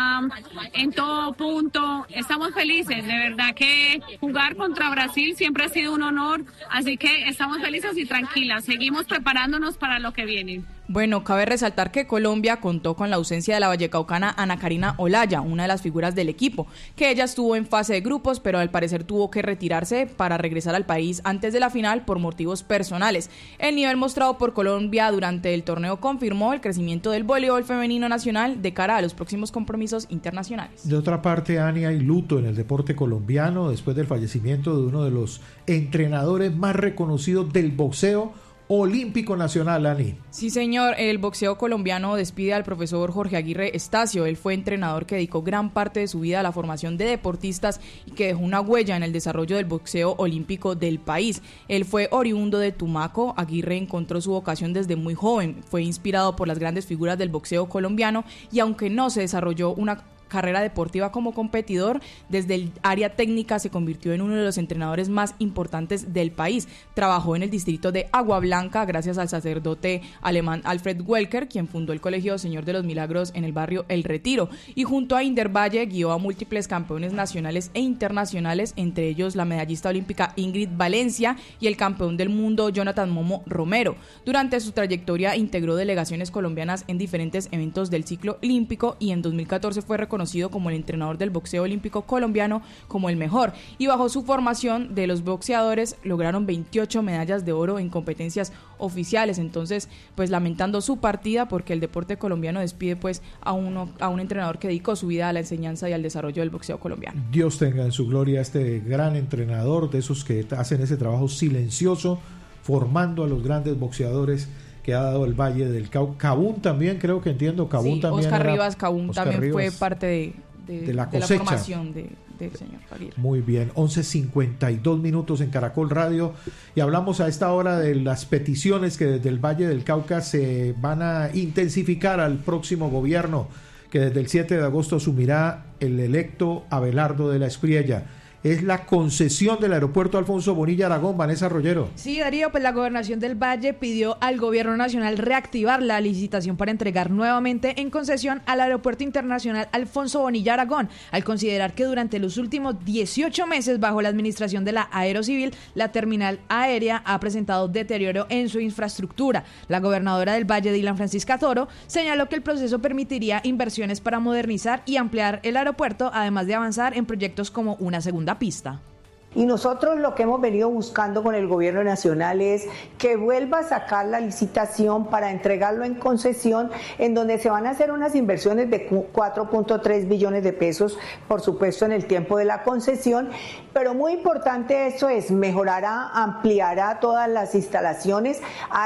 [SPEAKER 6] todo punto. Estamos felices, de verdad que jugar contra Brasil siempre ha sido un honor, así que estamos felices y tranquilas, seguimos preparándonos para lo que viene.
[SPEAKER 3] Bueno, cabe resaltar que Colombia contó con la ausencia de la vallecaucana Ana Karina Olaya, una de las figuras del equipo, que ella estuvo en fase de grupos, pero al parecer tuvo que retirarse para regresar al país antes de la final por motivos personales. El nivel mostrado por Colombia durante el torneo confirmó el crecimiento del voleibol femenino nacional de cara a los próximos compromisos internacionales.
[SPEAKER 15] De otra parte, Ani, hay luto en el deporte colombiano después del fallecimiento de uno de los entrenadores más reconocidos del boxeo olímpico nacional, Ani.
[SPEAKER 3] Sí, señor, el boxeo colombiano despide al profesor Jorge Aguirre Estacio. Él fue entrenador que dedicó gran parte de su vida a la formación de deportistas y que dejó una huella en el desarrollo del boxeo olímpico del país. Él fue oriundo de Tumaco. Aguirre encontró su vocación desde muy joven, fue inspirado por las grandes figuras del boxeo colombiano y aunque no se desarrolló una carrera deportiva como competidor, desde el área técnica se convirtió en uno de los entrenadores más importantes del país. Trabajó en el distrito de Agua Blanca gracias al sacerdote alemán Alfred Welker, quien fundó el Colegio Señor de los Milagros en el barrio El Retiro, y junto a Indervalle guió a múltiples campeones nacionales e internacionales, entre ellos la medallista olímpica Ingrid Valencia y el campeón del mundo Jonathan Momo Romero. Durante su trayectoria integró delegaciones colombianas en diferentes eventos del ciclo olímpico y en 2014 fue reconocido como el entrenador del boxeo olímpico colombiano como el mejor, y bajo su formación de los boxeadores lograron 28 medallas de oro en competencias oficiales. Entonces, pues lamentando su partida, porque el deporte colombiano despide pues a un entrenador que dedicó su vida a la enseñanza y al desarrollo del boxeo colombiano.
[SPEAKER 15] Dios tenga en su gloria a este gran entrenador, de esos que hacen ese trabajo silencioso, formando a los grandes boxeadores que ha dado el Valle del Cauca. Cabún también, creo que entiendo. Cabún
[SPEAKER 3] sí,
[SPEAKER 15] también.
[SPEAKER 3] Oscar Rivas Cabún también Rivas, fue parte de la formación del señor Aguirre.
[SPEAKER 15] Muy bien, 11:52 minutos en Caracol Radio, y hablamos a esta hora de las peticiones que desde el Valle del Cauca se van a intensificar al próximo gobierno, que desde el 7 de agosto asumirá el electo Abelardo de la Espriella. es la concesión del aeropuerto Alfonso Bonilla Aragón. Vanessa Rollero.
[SPEAKER 3] Sí, Darío, pues la Gobernación del Valle pidió al Gobierno Nacional reactivar la licitación para entregar nuevamente en concesión al Aeropuerto Internacional Alfonso Bonilla Aragón, al considerar que durante los últimos 18 meses bajo la administración de la Aerocivil, la terminal aérea ha presentado deterioro en su infraestructura. La gobernadora del Valle, Dylan Francisca Toro, señaló que el proceso permitiría inversiones para modernizar y ampliar el aeropuerto, además de avanzar en proyectos como una segunda pista.
[SPEAKER 21] Y nosotros lo que hemos venido buscando con el gobierno nacional es que vuelva a sacar la licitación para entregarlo en concesión, en donde se van a hacer unas inversiones de 4.3 billones de pesos, por supuesto en el tiempo de la concesión, pero muy importante esto es, mejorará, ampliará todas las instalaciones,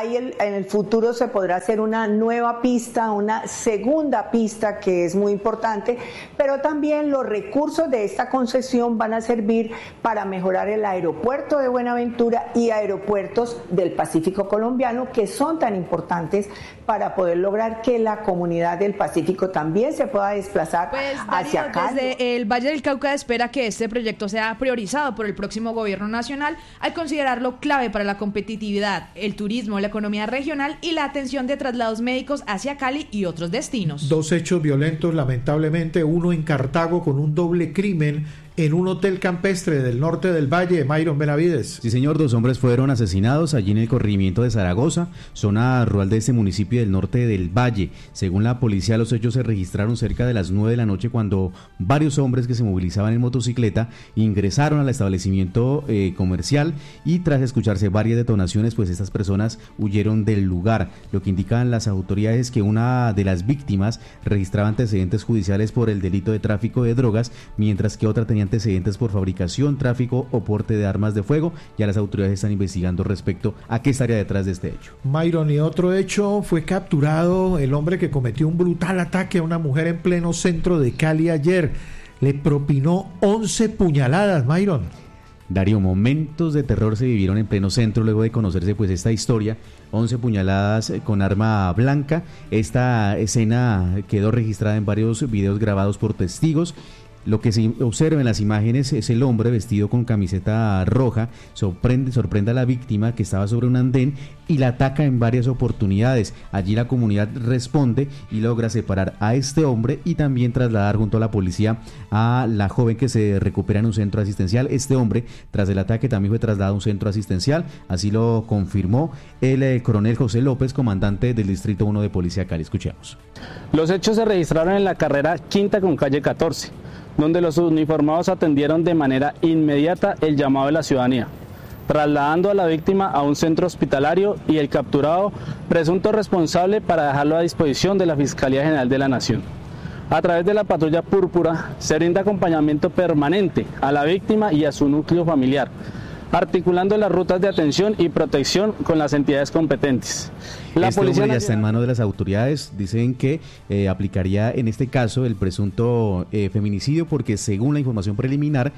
[SPEAKER 21] en el futuro se podrá hacer una nueva pista, una segunda pista que es muy importante, pero también los recursos de esta concesión van a servir para mejorar el aeropuerto de Buenaventura y aeropuertos del Pacífico colombiano, que son tan importantes para poder lograr que la comunidad del Pacífico también se pueda desplazar hacia acá.
[SPEAKER 3] Desde el Valle del Cauca espera que este proyecto sea priorizado por el próximo gobierno nacional al considerarlo clave para la competitividad, el turismo, la economía regional y la atención de traslados médicos hacia Cali y otros destinos.
[SPEAKER 15] 2 hechos violentos, lamentablemente, uno en Cartago con un doble crimen en un hotel campestre del norte del Valle. Myron Benavides.
[SPEAKER 19] Sí, señor, 2 hombres fueron asesinados allí en el corregimiento de Zaragoza, zona rural de este municipio del norte del Valle. Según la policía, los hechos se registraron cerca de las 9 de la noche cuando varios hombres que se movilizaban en motocicleta ingresaron al establecimiento comercial y tras escucharse varias detonaciones, pues estas personas huyeron del lugar. Lo que indican las autoridades es que una de las víctimas registraba antecedentes judiciales por el delito de tráfico de drogas, mientras que otra tenía antecedentes por fabricación, tráfico o porte de armas de fuego. Ya las autoridades están investigando respecto a qué estaría detrás de este hecho.
[SPEAKER 15] Myron, y otro hecho, fue capturado el hombre que cometió un brutal ataque a una mujer en pleno centro de Cali ayer. Le propinó 11 puñaladas, Myron.
[SPEAKER 19] Darío, momentos de terror se vivieron en pleno centro luego de conocerse pues esta historia. 11 puñaladas con arma blanca. Esta escena quedó registrada en varios videos grabados por testigos. Lo que se observa en las imágenes es el hombre vestido con camiseta roja, sorprende a la víctima que estaba sobre un andén y la ataca en varias oportunidades. Allí la comunidad responde y logra separar a este hombre y también trasladar junto a la policía a la joven que se recupera en un centro asistencial. Este hombre, tras el ataque, también fue trasladado a un centro asistencial, así lo confirmó el coronel José López, comandante del Distrito 1 de Policía Cali. Escuchemos.
[SPEAKER 7] Los hechos se registraron en la carrera Quinta con calle 14. Donde los uniformados atendieron de manera inmediata el llamado de la ciudadanía, trasladando a la víctima a un centro hospitalario y el capturado presunto responsable para dejarlo a disposición de la Fiscalía General de la Nación. A través de la patrulla púrpura se brinda acompañamiento permanente a la víctima y a su núcleo familiar, articulando las rutas de atención y protección con las entidades competentes.
[SPEAKER 19] La policía ya está en manos de las autoridades. Dicen que aplicaría en este caso el presunto feminicidio porque según la información preliminar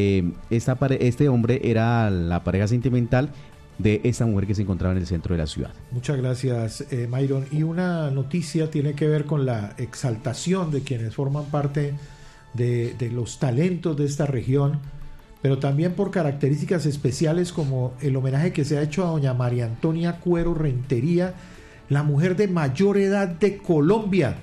[SPEAKER 19] este hombre era la pareja sentimental de esta mujer que se encontraba en el centro de la ciudad.
[SPEAKER 15] Muchas gracias, Myron. Y una noticia tiene que ver con la exaltación de quienes forman parte de los talentos de esta región, pero también por características especiales como el homenaje que se ha hecho a doña María Antonia Cuero Rentería, la mujer de mayor edad de Colombia,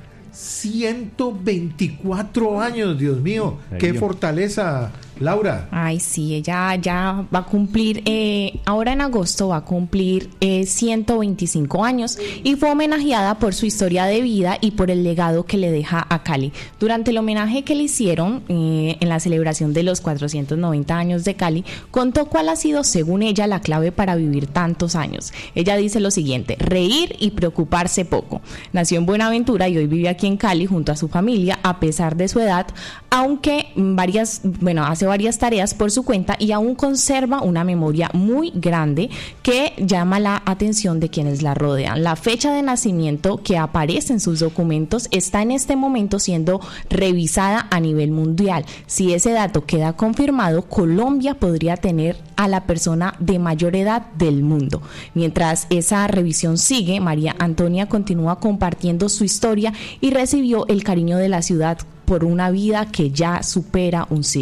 [SPEAKER 15] 124 años, Dios mío, qué fortaleza, Laura.
[SPEAKER 28] Ay, sí, ella ya va a cumplir, ahora en agosto va a cumplir 125 años y fue homenajeada por su historia de vida y por el legado que le deja a Cali. Durante el homenaje que le hicieron en la celebración de los 490 años de Cali, contó cuál ha sido, según ella, la clave para vivir tantos años. Ella dice lo siguiente: reír y preocuparse poco. Nació en Buenaventura y hoy vive aquí en Cali junto a su familia, a pesar de su edad, aunque hace varias tareas por su cuenta y aún conserva una memoria muy grande que llama la atención de quienes la rodean. La fecha de nacimiento que aparece en sus documentos está en este momento siendo revisada a nivel mundial. Si ese dato queda confirmado, Colombia podría tener a la persona de mayor edad del mundo. Mientras esa revisión sigue, María Antonia continúa compartiendo su historia y recibió el cariño de la ciudad por una vida que ya supera un siglo.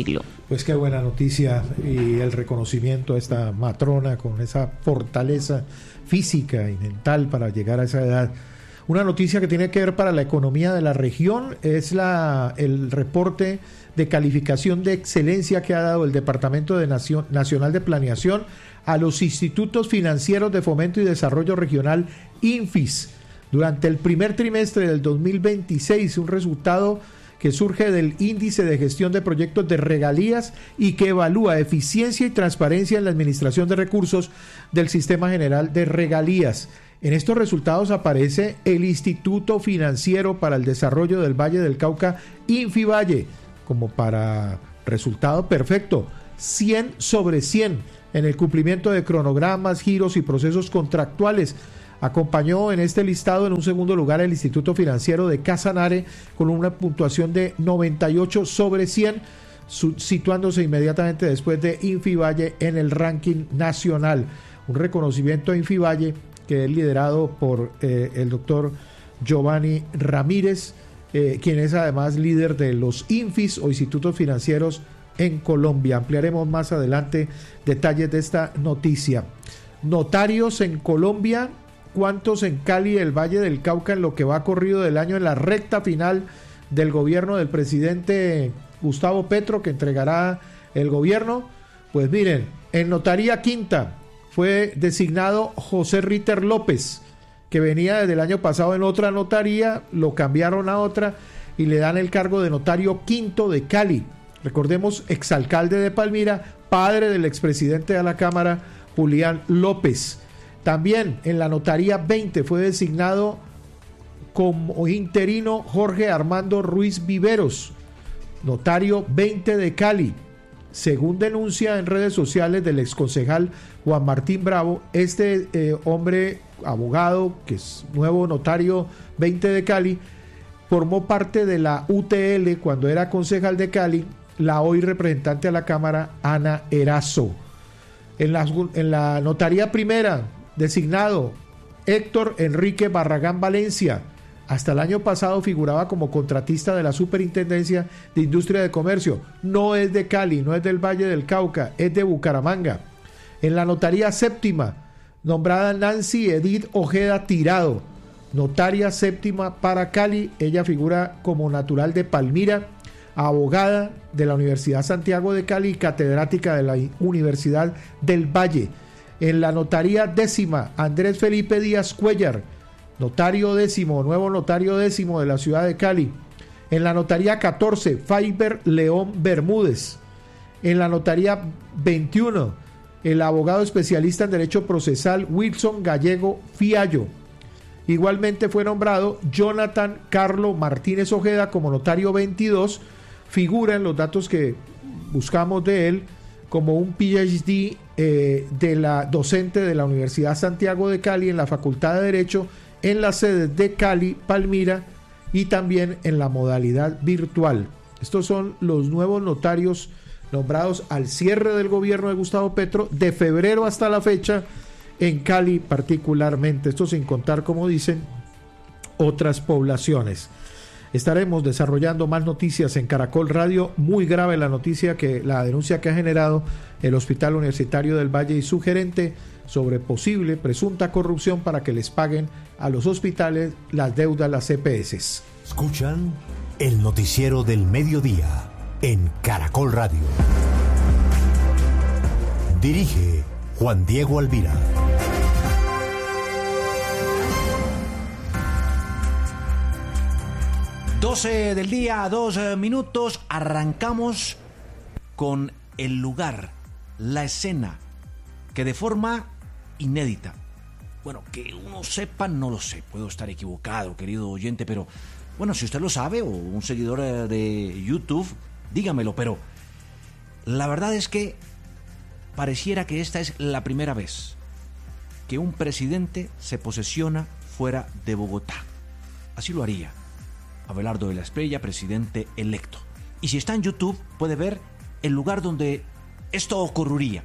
[SPEAKER 15] Pues qué buena noticia y el reconocimiento a esta matrona con esa fortaleza física y mental para llegar a esa edad. Una noticia que tiene que ver para la economía de la región es el reporte de calificación de excelencia que ha dado el Departamento Nacional de Planeación a los institutos financieros de fomento y desarrollo regional INFIS durante el primer trimestre del 2026, un resultado que surge del índice de gestión de proyectos de regalías y que evalúa eficiencia y transparencia en la administración de recursos del Sistema General de Regalías. En estos resultados aparece el Instituto Financiero para el Desarrollo del Valle del Cauca, INFIVALLE, como para resultado perfecto, 100 sobre 100 en el cumplimiento de cronogramas, giros y procesos contractuales. Acompañó en este listado en un segundo lugar el Instituto Financiero de Casanare con una puntuación de 98 sobre 100, situándose inmediatamente después de INFIVALLE en el ranking nacional. Un reconocimiento a INFIVALLE que es liderado por el doctor Giovanni Ramírez, quien es además líder de los INFIS o Institutos Financieros en Colombia. Ampliaremos más adelante detalles de esta noticia. Notarios en Colombia. ¿Cuántos en Cali y el Valle del Cauca en lo que va corrido del año en la recta final del gobierno del presidente Gustavo Petro, que entregará el gobierno? Pues miren, en Notaría Quinta fue designado José Ritter López, que venía desde el año pasado en otra notaría, lo cambiaron a otra y le dan el cargo de notario quinto de Cali. Recordemos, exalcalde de Palmira, padre del expresidente de la Cámara, Julián López. También en la Notaría 20 fue designado como interino Jorge Armando Ruiz Viveros, notario 20 de Cali. Según denuncia en redes sociales del exconcejal Juan Martín Bravo, este hombre, abogado, que es nuevo notario 20 de Cali, formó parte de la UTL cuando era concejal de Cali, la hoy representante a la Cámara, Ana Erazo. En la Notaría Primera, designado Héctor Enrique Barragán Valencia. Hasta el año pasado figuraba como contratista de la Superintendencia de Industria de Comercio. No es de Cali, no es del Valle del Cauca, es de Bucaramanga. En la Notaría Séptima, nombrada Nancy Edith Ojeda Tirado, notaria séptima para Cali. Ella figura como natural de Palmira, abogada de la Universidad Santiago de Cali y catedrática de la Universidad del Valle. En la Notaría Décima, Andrés Felipe Díaz Cuellar, notario décimo, nuevo notario décimo de la ciudad de Cali. En la Notaría 14, Faiber León Bermúdez. En la Notaría 21, el abogado especialista en Derecho Procesal Wilson Gallego Fiallo. Igualmente fue nombrado Jonathan Carlo Martínez Ojeda como notario 22. Figura en los datos que buscamos de él como un PhD de la docente de la Universidad Santiago de Cali en la Facultad de Derecho en las sedes de Cali, Palmira y también en la modalidad virtual. Estos son los nuevos notarios nombrados al cierre del gobierno de Gustavo Petro de febrero hasta la fecha en Cali particularmente. Esto sin contar, como dicen, otras poblaciones. Estaremos desarrollando más noticias en Caracol Radio. Muy grave la denuncia que ha generado el Hospital Universitario del Valle y su gerente sobre posible presunta corrupción para que les paguen a los hospitales las deudas, las EPS.
[SPEAKER 5] Escuchan el noticiero del mediodía en Caracol Radio. Dirige Juan Diego Alvira.
[SPEAKER 8] 12 del día, 2 minutos, arrancamos con el lugar, la escena, que de forma inédita, bueno, que uno sepa, no lo sé, puedo estar equivocado, querido oyente, pero bueno, si usted lo sabe, o un seguidor de YouTube, dígamelo, pero la verdad es que pareciera que esta es la primera vez que un presidente se posesiona fuera de Bogotá. Así lo haría Abelardo de la Espriella, presidente electo. Y si está en YouTube, puede ver el lugar donde esto ocurriría.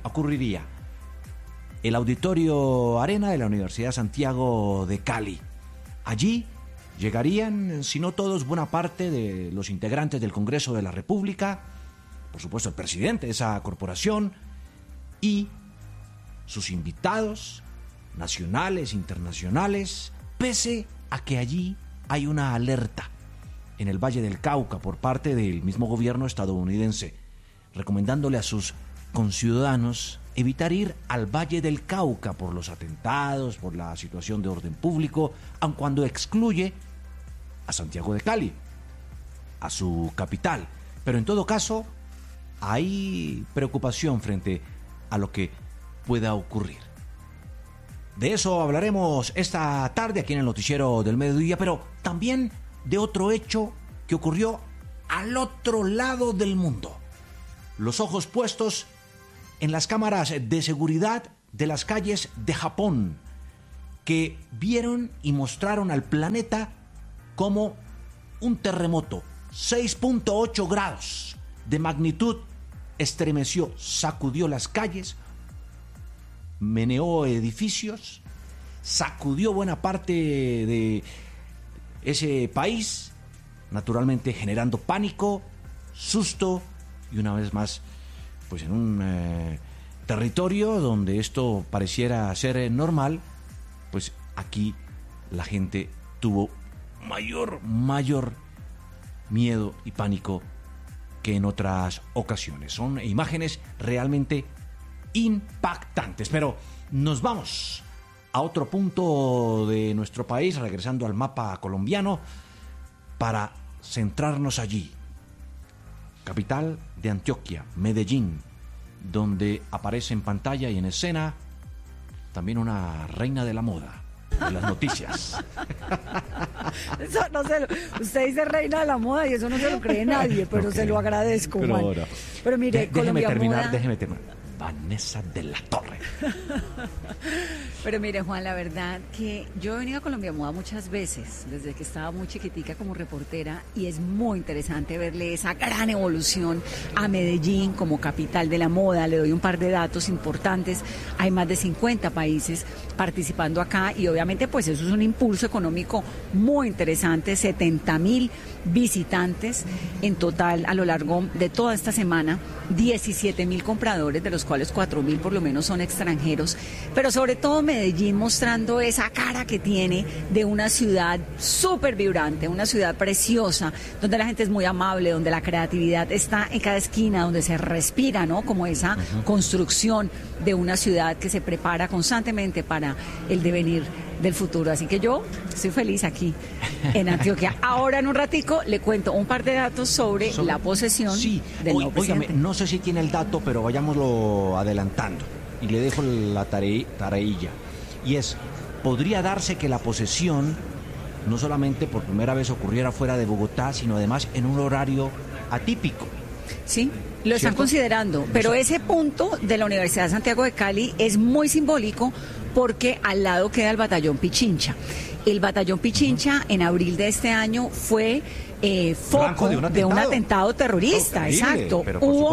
[SPEAKER 8] El Auditorio Arena de la Universidad Santiago de Cali. Allí llegarían, si no todos, buena parte de los integrantes del Congreso de la República por supuesto, el presidente de esa corporación y sus invitados nacionales, internacionales, pese a que allí hay una alerta en el Valle del Cauca por parte del mismo gobierno estadounidense, recomendándole a sus conciudadanos evitar ir al Valle del Cauca por los atentados, por la situación de orden público, aun cuando excluye a Santiago de Cali, a su capital. Pero en todo caso, hay preocupación frente a lo que pueda ocurrir. De eso hablaremos esta tarde aquí en el Noticiero del Mediodía, pero también de otro hecho que ocurrió al otro lado del mundo. Los ojos puestos en las cámaras de seguridad de las calles de Japón, que vieron y mostraron al planeta cómo un terremoto 6.8 grados de magnitud estremeció, sacudió las calles, meneó edificios, sacudió buena parte de ese país, naturalmente generando pánico, susto y una vez más, pues en un territorio donde esto pareciera ser normal, pues aquí la gente tuvo mayor miedo y pánico que en otras ocasiones. Son imágenes realmente impactantes, pero nos vamos a otro punto de nuestro país, regresando al mapa colombiano, para centrarnos allí. Capital de Antioquia, Medellín, donde aparece en pantalla y en escena también una reina de la moda, de las noticias.
[SPEAKER 9] Eso no se lo, usted dice reina de la moda y eso no se lo cree nadie, pero okay, se lo agradezco, Juan. Pero mire,
[SPEAKER 8] déjeme terminar. Vanessa de la Torre.
[SPEAKER 9] Pero mire, Juan, la verdad que yo he venido a Colombia Moda muchas veces, desde que estaba muy chiquitica como reportera, y es muy interesante verle esa gran evolución a Medellín como capital de la moda. Le doy un par de datos importantes. Hay más de 50 países participando acá y obviamente pues eso es un impulso económico muy interesante. 70.000 visitantes en total a lo largo de toda esta semana, 17.000 compradores, de los cuales 4.000 por lo menos son extranjeros, pero sobre todo Medellín mostrando esa cara que tiene de una ciudad súper vibrante, una ciudad preciosa, donde la gente es muy amable, donde la creatividad está en cada esquina, donde se respira, ¿no? Como esa construcción de una ciudad que se prepara constantemente para el devenir del futuro. Así que yo estoy feliz aquí en Antioquia. Ahora en un ratico le cuento un par de datos sobre la posesión del nuevo presidente.
[SPEAKER 8] Óigame, no sé si tiene el dato, pero vayámoslo adelantando. Y le dejo la tareilla. Y es, podría darse que la posesión no solamente por primera vez ocurriera fuera de Bogotá, sino además en un horario atípico.
[SPEAKER 9] Sí, lo están considerando, pero ese punto de la Universidad de Santiago de Cali es muy simbólico porque al lado queda el Batallón Pichincha. El Batallón Pichincha en abril de este año fue foco de un atentado terrorista, exacto.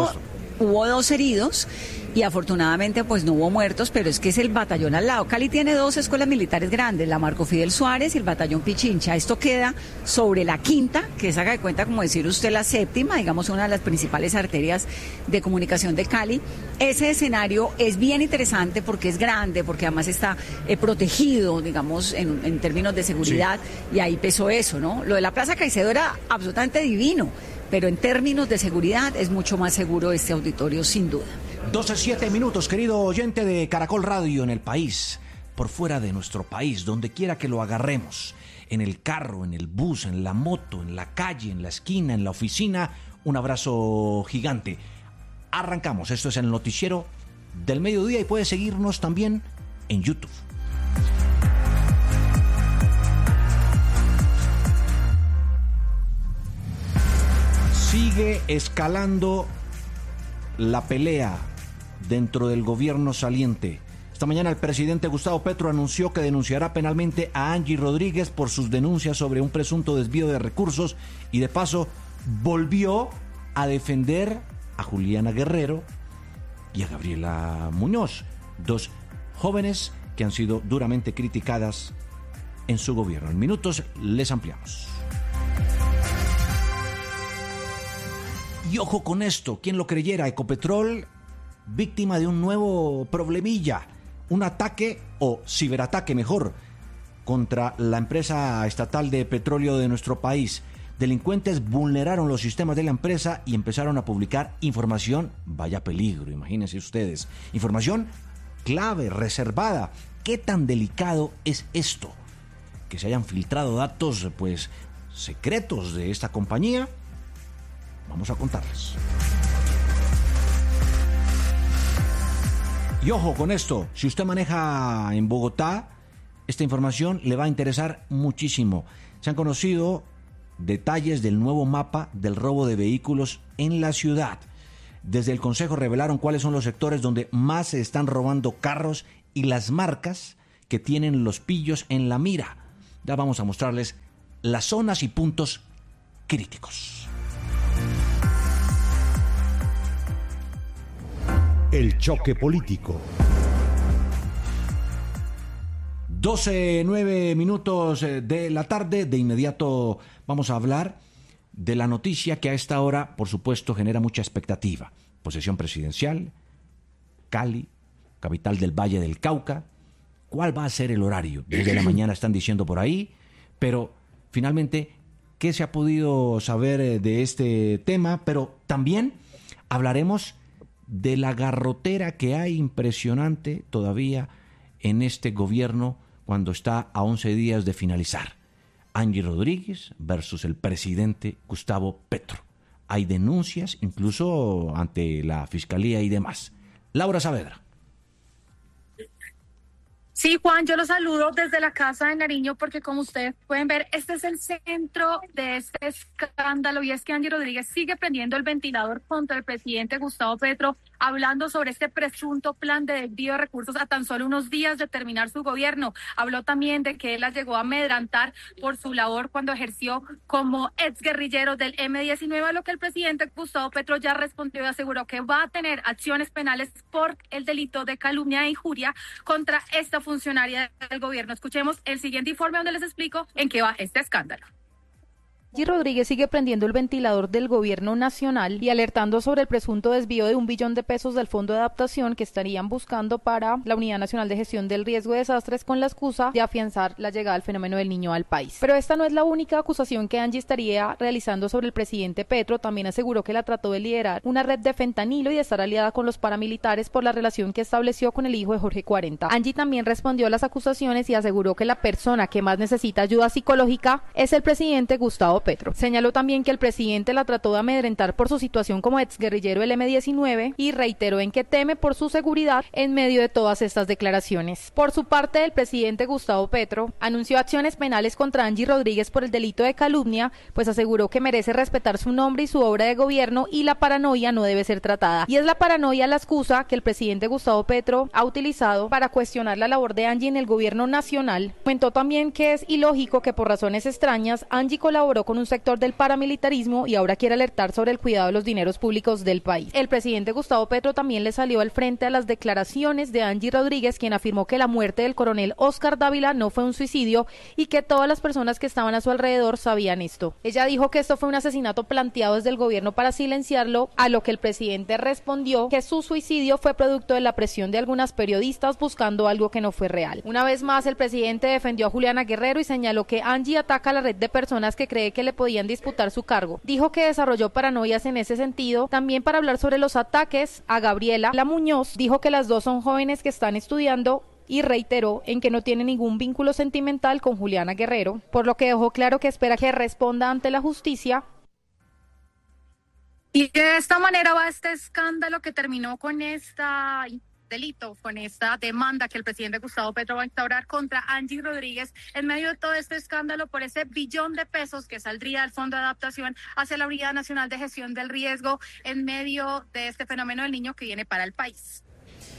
[SPEAKER 9] Hubo 2 heridos y afortunadamente pues no hubo muertos, pero es que es el batallón al lado. Cali tiene 2 escuelas militares grandes, la Marco Fidel Suárez y el Batallón Pichincha. Esto queda sobre la quinta, que es, haga de cuenta, como decir usted, la séptima, digamos una de las principales arterias de comunicación de Cali. Ese escenario es bien interesante porque es grande, porque además está protegido, digamos, en términos de seguridad, y ahí pesó eso, ¿no? Lo de la Plaza Caicedo era absolutamente divino, pero en términos de seguridad es mucho más seguro este auditorio, sin duda.
[SPEAKER 8] 12:07, querido oyente de Caracol Radio, en el país, por fuera de nuestro país, donde quiera que lo agarremos, en el carro, en el bus, en la moto, en la calle, en la esquina, en la oficina, un abrazo gigante. Arrancamos, esto es el Noticiero del Mediodía y puede seguirnos también en YouTube. Sigue escalando la pelea dentro del gobierno saliente. Esta mañana el presidente Gustavo Petro anunció que denunciará penalmente a Angie Rodríguez por sus denuncias sobre un presunto desvío de recursos y de paso volvió a defender a Juliana Guerrero y a Gabriela Muñoz, 2 jóvenes que han sido duramente criticadas en su gobierno. En minutos les ampliamos. Y ojo con esto, ¿quién lo creyera? Ecopetrol, víctima de un nuevo problemilla, un ataque o ciberataque mejor, contra la empresa estatal de petróleo de nuestro país. Delincuentes vulneraron los sistemas de la empresa y empezaron a publicar información, vaya peligro, imagínense ustedes, información clave, reservada. ¿Qué tan delicado es esto? Que se hayan filtrado datos, pues, secretos de esta compañía. Vamos a contarles. Y ojo con esto, si usted maneja en Bogotá, esta información le va a interesar muchísimo. Se han conocido detalles del nuevo mapa del robo de vehículos en la ciudad. Desde el Consejo revelaron cuáles son los sectores donde más se están robando carros y las marcas que tienen los pillos en la mira. Ya vamos a mostrarles las zonas y puntos críticos.
[SPEAKER 5] El choque político.
[SPEAKER 8] 12:09 de la tarde. De inmediato vamos a hablar de la noticia que a esta hora, por supuesto, genera mucha expectativa. Posesión presidencial, Cali, capital del Valle del Cauca. ¿Cuál va a ser el horario? Desde la mañana están diciendo por ahí, pero finalmente, ¿qué se ha podido saber de este tema? Pero también hablaremos de la garrotera que hay impresionante todavía en este gobierno cuando está a 11 días de finalizar. Angie Rodríguez versus el presidente Gustavo Petro. Hay denuncias incluso ante la Fiscalía y demás. Laura Saavedra.
[SPEAKER 6] Sí, Juan, yo los saludo desde la Casa de Nariño porque como ustedes pueden ver, este es el centro de este escándalo y es que Angie Rodríguez sigue prendiendo el ventilador contra el presidente Gustavo Petro, hablando sobre este presunto plan de desvío de recursos a tan solo unos días de terminar su gobierno. Habló también de que él la llegó a amedrantar por su labor cuando ejerció como exguerrillero del M-19, a lo que el presidente Gustavo Petro ya respondió y aseguró que va a tener acciones penales por el delito de calumnia e injuria contra esta funcionaria del gobierno. Escuchemos el siguiente informe donde les explico en qué va este escándalo.
[SPEAKER 3] Angie Rodríguez sigue prendiendo el ventilador del gobierno nacional y alertando sobre el presunto desvío de $1 billón del Fondo de Adaptación que estarían buscando para la Unidad Nacional de Gestión del Riesgo de Desastres con la excusa de afianzar la llegada del fenómeno del Niño al país. Pero esta no es la única acusación que Angie estaría realizando sobre el presidente Petro. También aseguró que la trató de liderar una red de fentanilo y de estar aliada con los paramilitares por la relación que estableció con el hijo de Jorge 40. Angie también respondió a las acusaciones y aseguró que la persona que más necesita ayuda psicológica es el presidente Gustavo Petro. Señaló también que el presidente la trató de amedrentar por su situación como exguerrillero del M-19 y reiteró en que teme por su seguridad en medio de todas estas declaraciones. Por su parte, el presidente Gustavo Petro anunció acciones penales contra Angie Rodríguez por el delito de calumnia, pues aseguró que merece respetar su nombre y su obra de gobierno y la paranoia no debe ser tratada. Y es la paranoia la excusa que el presidente Gustavo Petro ha utilizado para cuestionar la labor de Angie en el gobierno nacional. Comentó también que es ilógico que por razones extrañas Angie colaboró con un sector del paramilitarismo y ahora quiere alertar sobre el cuidado de los dineros públicos del país. El presidente Gustavo Petro también le salió al frente a las declaraciones de Angie Rodríguez, quien afirmó que la muerte del coronel Oscar Dávila no fue un suicidio y que todas las personas que estaban a su alrededor sabían esto. Ella dijo que esto fue un asesinato planteado desde el gobierno para silenciarlo, a lo que el presidente respondió que su suicidio fue producto de la presión de algunas periodistas buscando algo que no fue real. Una vez más, el presidente defendió a Juliana Guerrero y señaló que Angie ataca a la red de personas que cree que le podían disputar su cargo. Dijo que desarrolló paranoias en ese sentido. También para hablar sobre los ataques a Gabriela La Muñoz, dijo que las dos son jóvenes que están estudiando y reiteró en que no tiene ningún vínculo sentimental con Juliana Guerrero, por lo que dejó claro que espera que responda ante la justicia.
[SPEAKER 6] Y de esta manera va este escándalo que terminó con esta delito, con esta demanda que el presidente Gustavo Petro va a instaurar contra Angie Rodríguez en medio de todo este escándalo por ese $1 billón que saldría del Fondo de Adaptación hacia la Unidad Nacional de Gestión del Riesgo en medio de este fenómeno del Niño que viene para el país.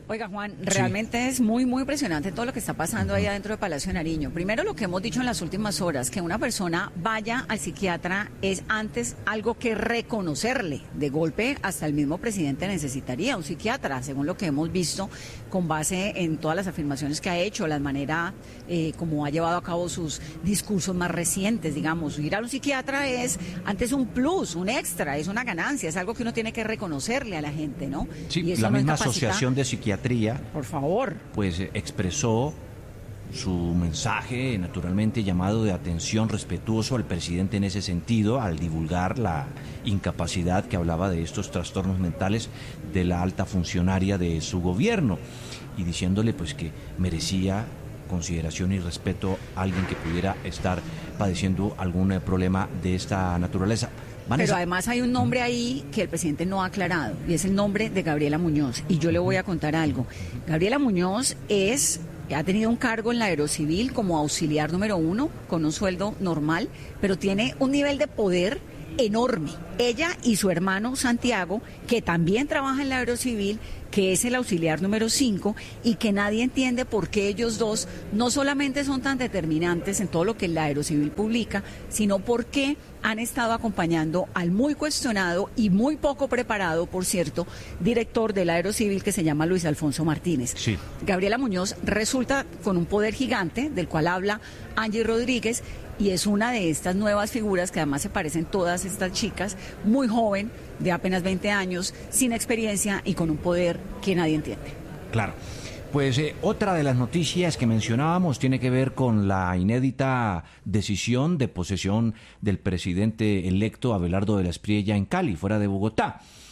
[SPEAKER 9] Oiga, Juan, realmente es muy, muy impresionante todo lo que está pasando ahí adentro de Palacio de Nariño. Primero, lo que hemos dicho en las últimas horas, que una persona vaya al psiquiatra es antes algo que reconocerle. De golpe, hasta el mismo presidente necesitaría un psiquiatra, según lo que hemos visto, con base en todas las afirmaciones que ha hecho, la manera como ha llevado a cabo sus discursos más recientes, digamos. Ir a un psiquiatra es antes un plus, un extra, es una ganancia, es algo que uno tiene que reconocerle a la gente, ¿no?
[SPEAKER 8] Sí,
[SPEAKER 9] y eso
[SPEAKER 8] la
[SPEAKER 9] no
[SPEAKER 8] misma
[SPEAKER 9] incapacita.
[SPEAKER 8] Asociación de Psiquiatría,
[SPEAKER 9] por favor,
[SPEAKER 8] pues expresó su mensaje, naturalmente llamado de atención respetuoso al presidente en ese sentido, al divulgar la incapacidad que hablaba de estos trastornos mentales de la alta funcionaria de su gobierno, y diciéndole pues que merecía consideración y respeto a alguien que pudiera estar padeciendo algún problema de esta naturaleza. Vanessa.
[SPEAKER 9] Pero además hay un nombre ahí que el presidente no ha aclarado, y es el nombre de Gabriela Muñoz. Y yo le voy a contar algo. Gabriela Muñoz ha tenido un cargo en la Aerocivil como auxiliar número 1, con un sueldo normal, pero tiene un nivel de poder enorme. Ella y su hermano Santiago, que también trabaja en la Aerocivil, que es el auxiliar número 5, y que nadie entiende por qué ellos dos no solamente son tan determinantes en todo lo que la Aerocivil publica, sino por qué han estado acompañando al muy cuestionado y muy poco preparado, por cierto, director de la Aerocivil, que se llama Luis Alfonso Martínez.
[SPEAKER 8] Sí.
[SPEAKER 9] Gabriela Muñoz resulta con un poder gigante, del cual habla Angie Rodríguez, y es una de estas nuevas figuras que además se parecen todas estas chicas, muy joven, de apenas 20 años, sin experiencia y con un poder que nadie entiende.
[SPEAKER 8] Claro. Pues otra de las noticias que mencionábamos tiene que ver con la inédita decisión de posesión del presidente electo Abelardo de la Espriella en Cali, fuera de Bogotá.